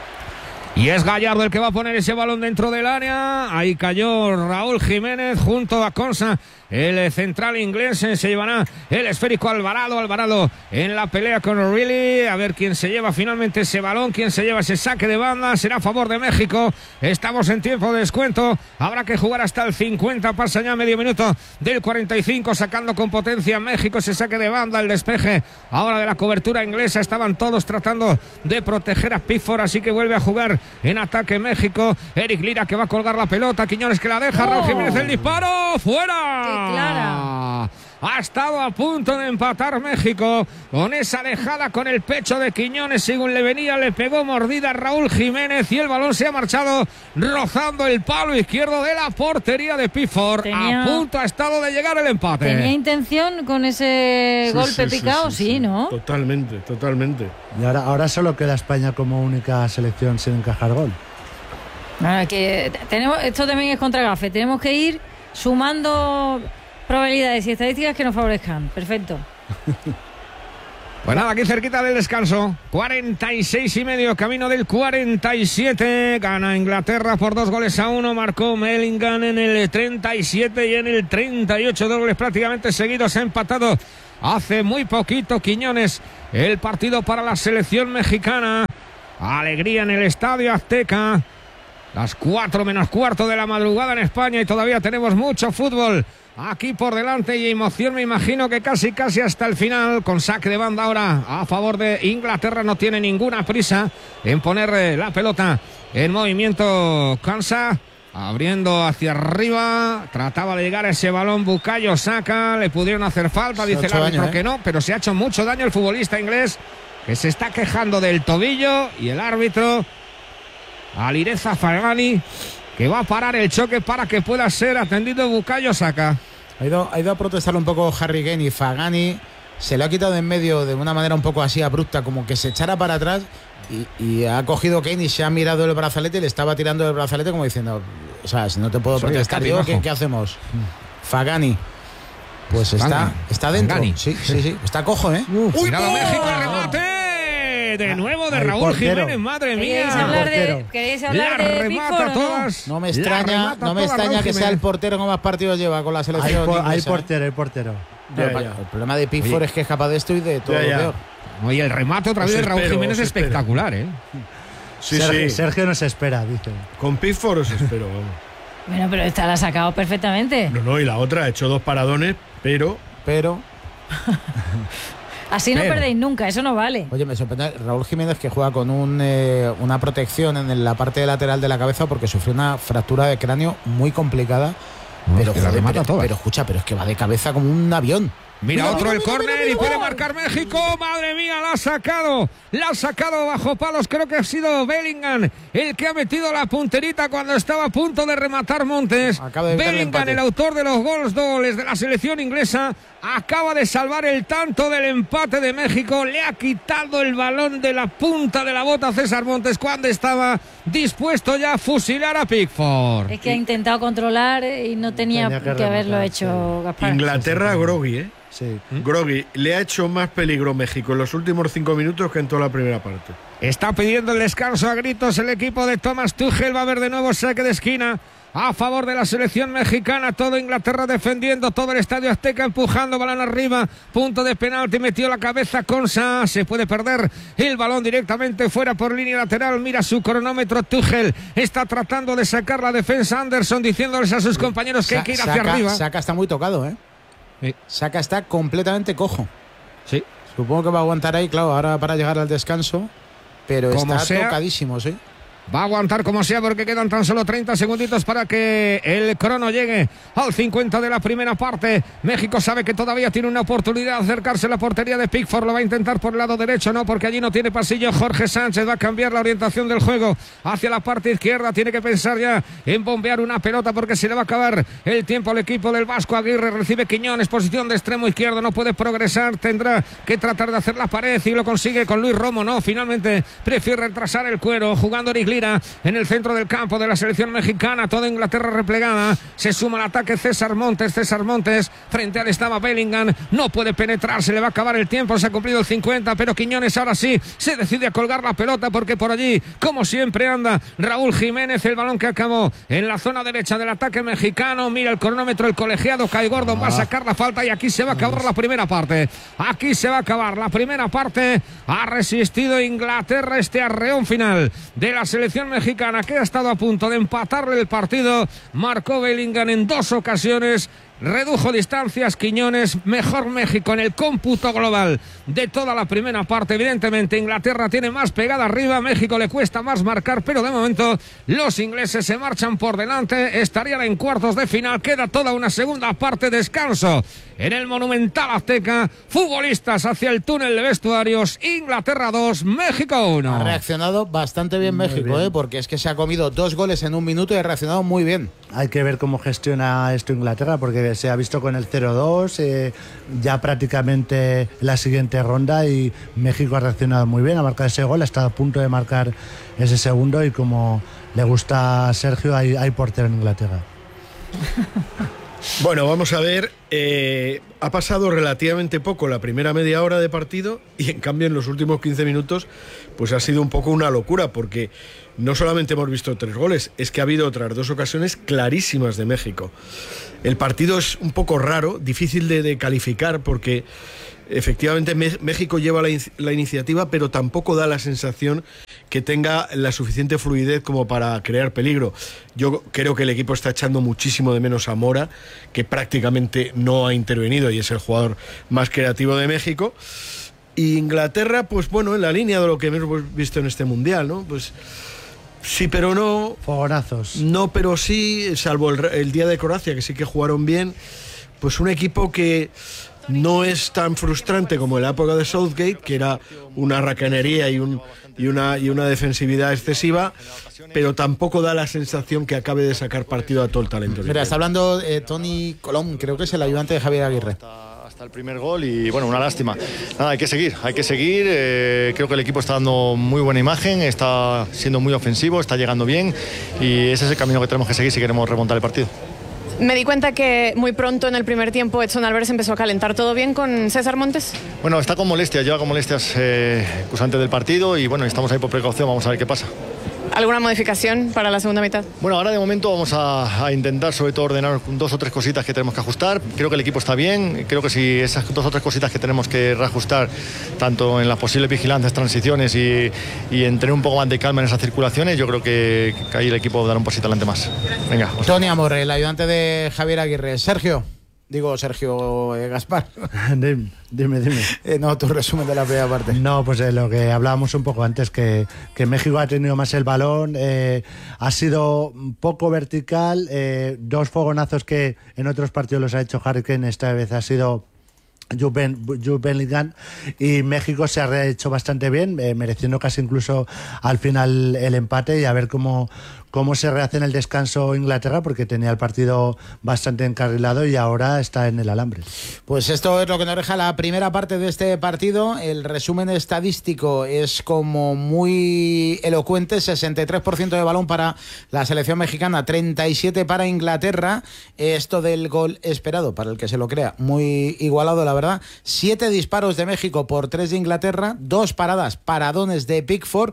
Y es Gallardo el que va a poner ese balón dentro del área. Ahí cayó Raúl Jiménez junto a Consa. El central inglés se llevará el esférico Alvarado. Alvarado en la pelea con O'Reilly. A ver quién se lleva finalmente ese balón, quién se lleva ese saque de banda. Será a favor de México. Estamos en tiempo de descuento. Habrá que jugar hasta el cincuenta. Pasa ya medio minuto del cuarenta y cinco. Sacando con potencia México ese saque de banda. El despeje ahora de la cobertura inglesa. Estaban todos tratando de proteger a Pickford. Así que vuelve a jugar en ataque México. Eric Lira que va a colgar la pelota. Quiñones que la deja. Oh. Raúl Jiménez el disparo. ¡Fuera! ¡Qué clara! Ha estado a punto de empatar México con esa dejada con el pecho de Quiñones. Según le venía, le pegó mordida a Raúl Jiménez y el balón se ha marchado rozando el palo izquierdo de la portería de Pickford. Tenía, a punto ha estado de llegar el empate. ¿Tenía intención con ese sí, golpe sí, picado? Sí, sí, sí, sí, ¿no? Totalmente, totalmente. Y ahora, ahora solo queda España como única selección sin encajar gol. Ahora que tenemos, esto también es contra gafe. Tenemos que ir sumando probabilidades y estadísticas que nos favorezcan. Perfecto. Pues nada, aquí cerquita del descanso. cuarenta y seis y medio, camino del cuarenta y siete. Gana Inglaterra por dos goles a uno. Marcó Bellingham en el treinta y siete y en el treinta y ocho. Dos goles prácticamente seguidos. Ha empatado hace muy poquito Quiñones el partido para la selección mexicana. Alegría en el Estadio Azteca. Las cuatro menos cuarto de la madrugada en España y todavía tenemos mucho fútbol aquí por delante y emoción, me imagino que casi casi hasta el final, con saque de banda ahora a favor de Inglaterra. No tiene ninguna prisa en poner la pelota en movimiento. Kansa abriendo hacia arriba, trataba de llegar a ese balón Bukayo Saka, le pudieron hacer falta, dice el árbitro daño, ¿eh? que no, pero se ha hecho mucho daño el futbolista inglés, que se está quejando del tobillo, y el árbitro Alireza Fagani, que va a parar el choque para que pueda ser atendido Bukayo Saka. Ha ido, ha ido a protestar un poco Harry Kane, y Fagani se lo ha quitado de en medio de una manera un poco así abrupta, como que se echara para atrás, y, y ha cogido Kane y se ha mirado el brazalete y le estaba tirando el brazalete como diciendo, o sea, si no te puedo Soy protestar yo, ¿qué, ¿qué hacemos? Fagani, pues está, está dentro. Sí, sí, sí, está cojo, ¿eh? Uf, ¡Uy, cuidado, México, el remate! De nuevo de Raúl Jiménez, madre mía. ¿Queréis hablar de, ¿queréis hablar de Pickford, todas, no me extraña, no me extraña que sea el portero que más partidos lleva con la selección. Hay, por, inglesa, hay portero, hay portero. Ya, ya. El problema de Pickford es que es capaz de esto y de todo ya, ya. lo peor. Oye, el remate otra vez de Raúl Jiménez es espectacular, ¿eh? Sí, Sergio, sí. Sergio nos espera, dice. Con Pickford os espero, vamos. Bueno, pero esta la ha sacado perfectamente. No, no, y la otra ha hecho dos paradones, pero... Pero... Así no Pero. perdéis nunca, eso no vale. Oye, me sorprende Raúl Jiménez, que juega con un, eh, una protección en la parte lateral de la cabeza porque sufrió una fractura de cráneo muy complicada. No, pero, joder, pero, pero escucha, pero es que va de cabeza como un avión. Mira, mira otro mira, el córner y puede marcar México. Madre mía, la ha sacado. La ha sacado bajo palos. Creo que ha sido Bellingham el que ha metido la punterita cuando estaba a punto de rematar Montes. Bellingham, el, el autor de los goles dobles de la selección inglesa, acaba de salvar el tanto del empate de México. Le ha quitado el balón de la punta de la bota a César Montes cuando estaba dispuesto ya a fusilar a Pickford. Es que ha intentado controlar y no tenía, tenía que, que haberlo hecho, sí. Gaspar. Inglaterra, groggy, ¿eh? Sí. Groggy, le ha hecho más peligro México en los últimos cinco minutos que en toda la primera parte. Está pidiendo el descanso a gritos el equipo de Thomas Tuchel. Va a haber de nuevo saque de esquina a favor de la selección mexicana. Todo Inglaterra defendiendo, todo el Estadio Azteca empujando, balón arriba, punto de penalti, metió la cabeza Konsa, se puede perder el balón directamente fuera por línea lateral. Mira su cronómetro Tuchel, está tratando de sacar la defensa Anderson, diciéndoles a sus compañeros que Sa- hay que ir hacia saca, arriba. Saka está muy tocado, ¿eh? Sí. Saka está completamente cojo. Sí. Supongo que va a aguantar ahí, claro, ahora para llegar al descanso, pero como está sea, tocadísimo, sí. Va a aguantar como sea porque quedan tan solo treinta segunditos para que el crono llegue al cincuenta de la primera parte. México sabe que todavía tiene una oportunidad de acercarse a la portería de Pickford. Lo va a intentar por el lado derecho, no, porque allí no tiene pasillo. Jorge Sánchez va a cambiar la orientación del juego hacia la parte izquierda. Tiene que pensar ya en bombear una pelota porque se le va a acabar el tiempo al equipo del Vasco Aguirre. Recibe Quiñones, posición de extremo izquierdo, no puede progresar, tendrá que tratar de hacer la pared y lo consigue con Luis Romo. No, finalmente prefiere retrasar el cuero jugando Eric en el centro del campo de la selección mexicana. Toda Inglaterra replegada, se suma al ataque César Montes. César Montes frente al estaba Bellingham, no puede penetrar, se le va a acabar el tiempo, se ha cumplido el cincuenta, pero Quiñones ahora sí se decide a colgar la pelota porque por allí, como siempre, anda Raúl Jiménez. El balón que acabó en la zona derecha del ataque mexicano. Mira el cronómetro, el colegiado Kai Gordon va a sacar la falta y aquí se va a acabar la primera parte. Aquí se va a acabar la primera parte. Ha resistido Inglaterra este arreón final de la selección mexicana, que ha estado a punto de empatarle el partido. Marcó Bellingham en dos ocasiones, redujo distancias Quiñones. Mejor México en el cómputo global de toda la primera parte. Evidentemente Inglaterra tiene más pegada arriba, México le cuesta más marcar, pero de momento los ingleses se marchan por delante, estarían en cuartos de final. Queda toda una segunda parte, descanso en el Monumental Azteca. Futbolistas hacia el túnel de vestuarios. Inglaterra dos, México uno. Ha reaccionado bastante bien muy México, bien. ¿eh? Porque es que se ha comido dos goles en un minuto y ha reaccionado muy bien. Hay que ver cómo gestiona esto Inglaterra, porque se ha visto con el cero dos, eh, ya prácticamente la siguiente ronda, y México ha reaccionado muy bien, ha marcado ese gol, ha estado a punto de marcar ese segundo, y como le gusta a Sergio, hay, hay portero en Inglaterra. Bueno, vamos a ver, eh, ha pasado relativamente poco la primera media hora de partido, y en cambio en los últimos quince minutos pues ha sido un poco una locura, porque no solamente hemos visto tres goles, es que ha habido otras dos ocasiones clarísimas de México. El partido es un poco raro, difícil de, de calificar, porque efectivamente México lleva la, la iniciativa, pero tampoco da la sensación que tenga la suficiente fluidez como para crear peligro. Yo creo que el equipo está echando muchísimo de menos a Mora, que prácticamente no ha intervenido y es el jugador más creativo de México. Y Inglaterra, pues bueno, en la línea de lo que hemos visto en este Mundial, ¿no? Pues sí, pero no. Fogonazos. No, pero sí, salvo el, el día de Croacia, que sí que jugaron bien. Pues un equipo que no es tan frustrante como en la época de Southgate, que era una racanería y, un, y, una, y una defensividad excesiva, pero tampoco da la sensación que acabe de sacar partido a todo el talento. Mira, está hablando eh, Tony Colón, creo que es el ayudante de Javier Aguirre. Hasta el primer gol y bueno, una lástima. Nada, hay que seguir, hay que seguir. Eh, creo que el equipo está dando muy buena imagen, está siendo muy ofensivo, está llegando bien, y ese es el camino que tenemos que seguir si queremos remontar el partido. Me di cuenta que muy pronto en el primer tiempo Edson Álvarez empezó a calentar. ¿Todo bien con César Montes? Bueno, está con molestias, lleva con molestias eh, pues antes del partido, y bueno, estamos ahí por precaución, vamos a ver qué pasa. ¿Alguna modificación para la segunda mitad? Bueno, ahora de momento vamos a, a intentar sobre todo ordenar dos o tres cositas que tenemos que ajustar. Creo que el equipo está bien, creo que si esas dos o tres cositas que tenemos que reajustar, tanto en las posibles vigilancias, transiciones y, y en tener un poco más de calma en esas circulaciones, yo creo que, que ahí el equipo dará un pasito adelante más. Venga. Tony Amorre, el ayudante de Javier Aguirre. Sergio. Digo, Sergio eh, Gaspar. dime, dime. dime. Eh, no, tu resumen de la primera parte. No, pues eh, lo que hablábamos un poco antes, que, que México ha tenido más el balón, eh, ha sido un poco vertical, eh, dos fogonazos que en otros partidos los ha hecho Harry Kane, esta vez ha sido Jude Bellingham, y México se ha hecho bastante bien, eh, mereciendo casi incluso al final el empate, y a ver cómo, cómo se rehace en el descanso Inglaterra, porque tenía el partido bastante encarrilado y ahora está en el alambre. Pues esto es lo que nos deja la primera parte de este partido. El resumen estadístico es como muy elocuente: sesenta y tres por ciento de balón para la selección mexicana, treinta y siete para Inglaterra. Esto del gol esperado, para el que se lo crea, muy igualado, la verdad. Siete disparos de México por tres de Inglaterra, dos paradas, paradones de Pickford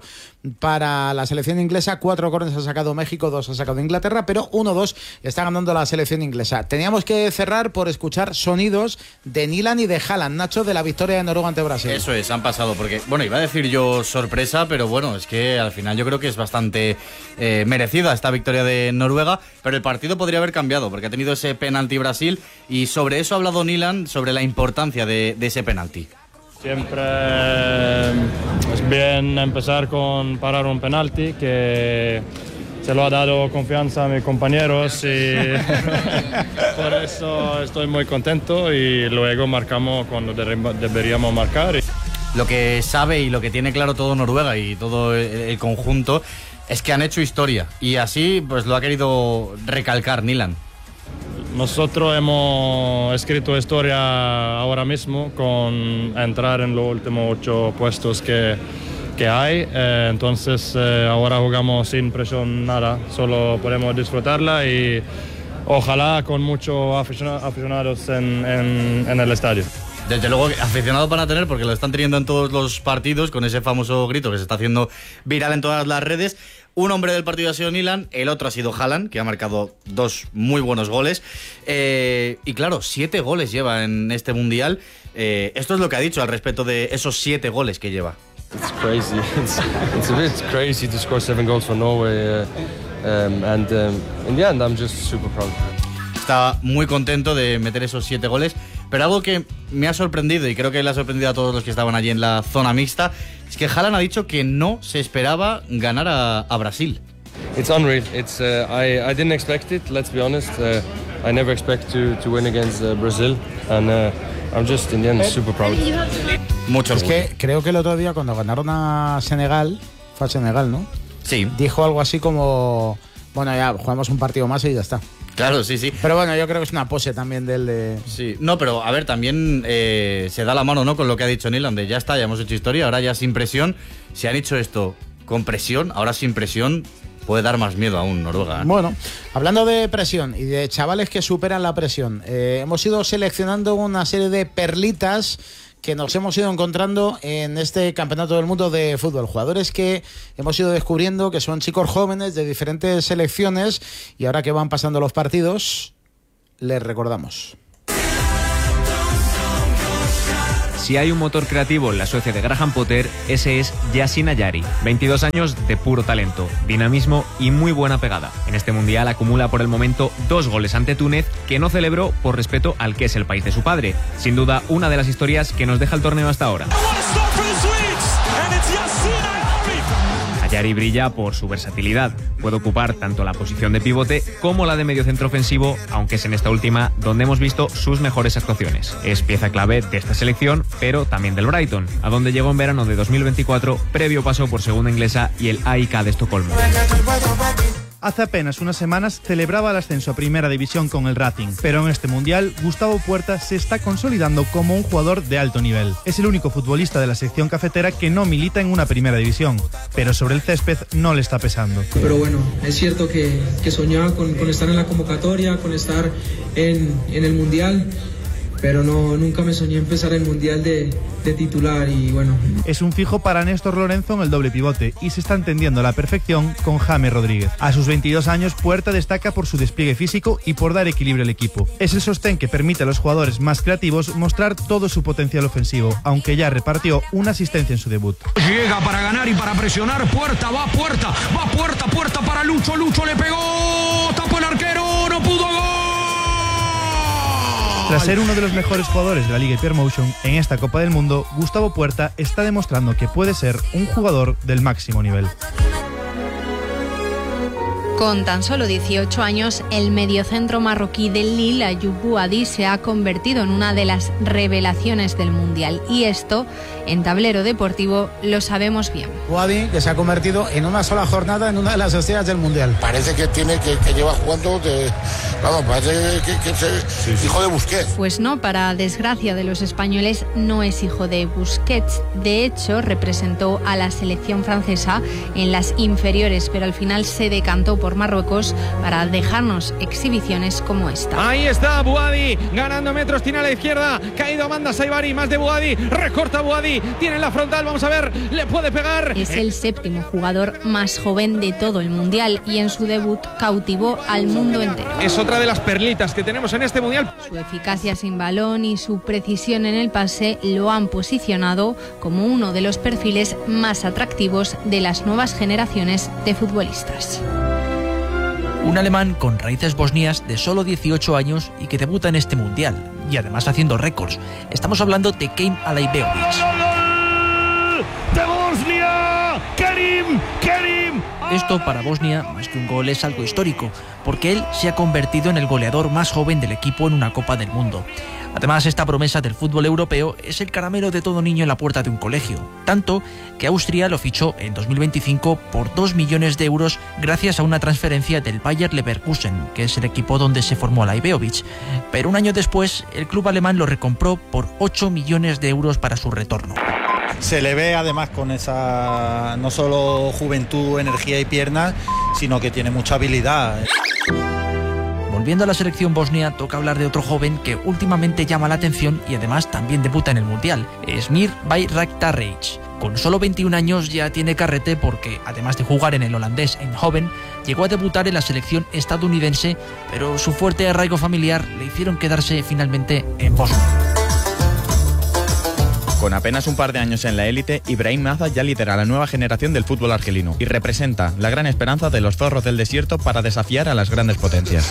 para la selección inglesa, cuatro corners ha sacado México, dos ha sacado Inglaterra, pero uno dos está ganando la selección inglesa. Teníamos que cerrar por escuchar sonidos de Nyland y de Haaland, Nacho, de la victoria de Noruega ante Brasil. Eso es, han pasado, porque, bueno, iba a decir yo sorpresa, pero bueno, es que al final yo creo que es bastante eh, merecida esta victoria de Noruega, pero el partido podría haber cambiado, porque ha tenido ese penalti Brasil, y sobre eso ha hablado Nyland, sobre la importancia de, de ese penalti. Siempre es bien empezar con parar un penalti, que se lo ha dado confianza a mis compañeros, y por eso estoy muy contento, y luego marcamos cuando deberíamos marcar. Lo que sabe y lo que tiene claro todo Noruega y todo el, el conjunto es que han hecho historia, y así pues lo ha querido recalcar Nyland. Nosotros hemos escrito historia ahora mismo con entrar en los últimos ocho puestos que, que hay, eh, entonces eh, ahora jugamos sin presión, nada, solo podemos disfrutarla, y ojalá con muchos aficionados en, en, en el estadio. Desde luego, aficionados van a tener, porque lo están teniendo en todos los partidos, con ese famoso grito que se está haciendo viral en todas las redes. Un hombre del partido ha sido Nyland, el otro ha sido Haaland, que ha marcado dos muy buenos goles. Eh, y claro, siete goles lleva en este Mundial. Eh, esto es lo que ha dicho al respecto de esos siete goles que lleva. It's crazy. It's, it's a bit crazy to score seven goals for Norway. Uh, um, and um, in the end, I'm just super proud. Está muy contento de meter esos siete goles, pero algo que me ha sorprendido, y creo que le ha sorprendido a todos los que estaban allí en la zona mixta, es que Haaland ha dicho que no se esperaba ganar a, a Brasil. It's unreal. It's uh, I I didn't expect it. Let's be honest. Uh, I never expect to, to win against uh, Brazil, and uh, I'm just in the end super proud. Mucho es orgullo. que creo que el otro día cuando ganaron a Senegal, fue a Senegal, ¿no? Sí. Dijo algo así como, bueno, ya jugamos un partido más y ya está. Claro, sí, sí. Pero bueno, yo creo que es una pose también del de... Sí, no, pero a ver, también eh, se da la mano, ¿no? Con lo que ha dicho Nyland, de ya está, ya hemos hecho historia, ahora ya sin presión. Si han hecho esto con presión, ahora sin presión, puede dar más miedo aún Noruega, ¿eh? Bueno, hablando de presión y de chavales que superan la presión, eh, hemos ido seleccionando una serie de perlitas que nos hemos ido encontrando en este Campeonato del Mundo de Fútbol. Jugadores que hemos ido descubriendo que son chicos jóvenes de diferentes selecciones y ahora que van pasando los partidos, les recordamos. Si hay un motor creativo en la Suecia de Graham Potter, ese es Yasin Ayari. veintidós años de puro talento, dinamismo y muy buena pegada. En este mundial acumula por el momento dos goles ante Túnez, que no celebró por respeto al que es el país de su padre. Sin duda, una de las historias que nos deja el torneo hasta ahora. Ayari brilla por su versatilidad. Puede ocupar tanto la posición de pivote como la de mediocentro ofensivo, aunque es en esta última donde hemos visto sus mejores actuaciones. Es pieza clave de esta selección, pero también del Brighton, a donde llegó en verano de dos mil veinticuatro, previo paso por segunda inglesa y el A I K de Estocolmo. Hace apenas unas semanas celebraba el ascenso a Primera División con el Racing, pero en este Mundial Gustavo Puerta se está consolidando como un jugador de alto nivel. Es el único futbolista de la sección cafetera que no milita en una Primera División, pero sobre el césped no le está pesando. Pero bueno, es cierto que, que soñaba con, con estar en la convocatoria, con estar en, en el Mundial, pero no, nunca me soñé empezar el Mundial de, de titular y bueno. Es un fijo para Néstor Lorenzo en el doble pivote y se está entendiendo a la perfección con James Rodríguez. A sus veintidós años, Puerta destaca por su despliegue físico y por dar equilibrio al equipo. Es el sostén que permite a los jugadores más creativos mostrar todo su potencial ofensivo, aunque ya repartió una asistencia en su debut. Llega para ganar y para presionar, Puerta, va Puerta, va Puerta, Puerta para Lucho, Lucho le pegó, tapó el arquero, no pudo, gol. Tras ser uno de los mejores jugadores de la Liga Hypermotion en esta Copa del Mundo, Gustavo Puerta está demostrando que puede ser un jugador del máximo nivel. Con tan solo dieciocho años, el mediocentro marroquí del Lille, Ayoub Bouhaddi, se ha convertido en una de las revelaciones del Mundial. Y esto, en tablero deportivo, lo sabemos bien. Bouhaddi, que se ha convertido en una sola jornada en una de las estrellas del Mundial. Parece que tiene que, que lleva jugando de... Vamos, parece que, que es sí, sí. hijo de Busquets. Pues no, para desgracia de los españoles, no es hijo de Busquets. De hecho, representó a la selección francesa en las inferiores, pero al final se decantó por Marruecos para dejarnos exhibiciones como esta. Ahí está Bouhaddi, ganando metros, tiene a la izquierda, caído Amanda Saibari, más de Bouhaddi, recorta Bouhaddi, tiene en la frontal, vamos a ver, le puede pegar. Es el séptimo jugador más joven de todo el Mundial y en su debut cautivó al mundo entero. Es otra de las perlitas que tenemos en este Mundial. Su eficacia sin balón y su precisión en el pase lo han posicionado como uno de los perfiles más atractivos de las nuevas generaciones de futbolistas. Un alemán con raíces bosnias de solo dieciocho años y que debuta en este Mundial, y además haciendo récords. Estamos hablando de Kerim Alaibegovic. ¡De Bosnia! ¡Kerim! ¡Kerim! Esto para Bosnia, más que un gol, es algo histórico, porque él se ha convertido en el goleador más joven del equipo en una Copa del Mundo. Además, esta promesa del fútbol europeo es el caramelo de todo niño en la puerta de un colegio, tanto que Austria lo fichó en dos mil veinticinco por dos millones de euros gracias a una transferencia del Bayer Leverkusen, que es el equipo donde se formó Alaibegovic. Pero un año después, el club alemán lo recompró por ocho millones de euros para su retorno. Se le ve además con esa no solo juventud, energía y piernas, sino que tiene mucha habilidad. Volviendo a la selección bosnia, toca hablar de otro joven que últimamente llama la atención y además también debuta en el Mundial, Esmir Bayraktarevich. Con solo veintiún años ya tiene carrete porque, además de jugar en el holandés Eindhoven, llegó a debutar en la selección estadounidense, pero su fuerte arraigo familiar le hicieron quedarse finalmente en Bosnia. Con apenas un par de años en la élite, Ibrahim Maza ya lidera la nueva generación del fútbol argelino y representa la gran esperanza de los zorros del desierto para desafiar a las grandes potencias.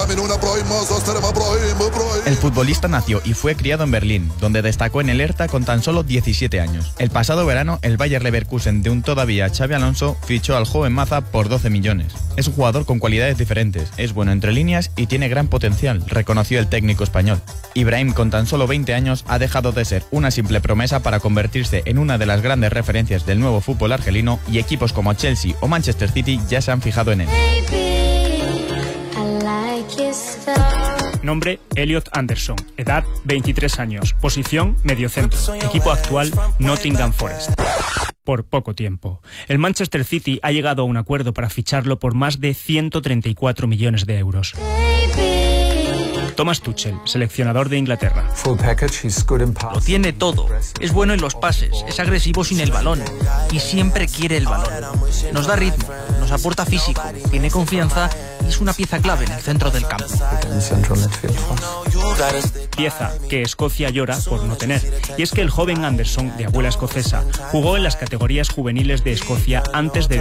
El futbolista nació y fue criado en Berlín, donde destacó en el Hertha con tan solo diecisiete años. El pasado verano, el Bayer Leverkusen de un todavía Xabi Alonso fichó al joven Maza por doce millones. Es un jugador con cualidades diferentes, es bueno entre líneas y tiene gran potencial, reconoció el técnico español. Ibrahim, con tan solo veinte años, ha dejado de ser una simple promesa para convertirse en una de las grandes referencias del nuevo fútbol argelino, y equipos como Chelsea o Manchester City ya se han fijado en él. Nombre: Elliot Anderson. Edad: veintitrés años. Posición: mediocentro. Equipo actual: Nottingham Forest. Por poco tiempo. El Manchester City ha llegado a un acuerdo para ficharlo por más de ciento treinta y cuatro millones de euros. Thomas Tuchel, seleccionador de Inglaterra. Lo tiene todo. Es bueno en los pases, es agresivo sin el balón y siempre quiere el balón. Nos da ritmo, nos aporta físico, tiene confianza y es una pieza clave en el centro del campo. Pieza que Escocia llora por no tener. Y es que el joven Anderson, de abuela escocesa, jugó en las categorías juveniles de Escocia antes de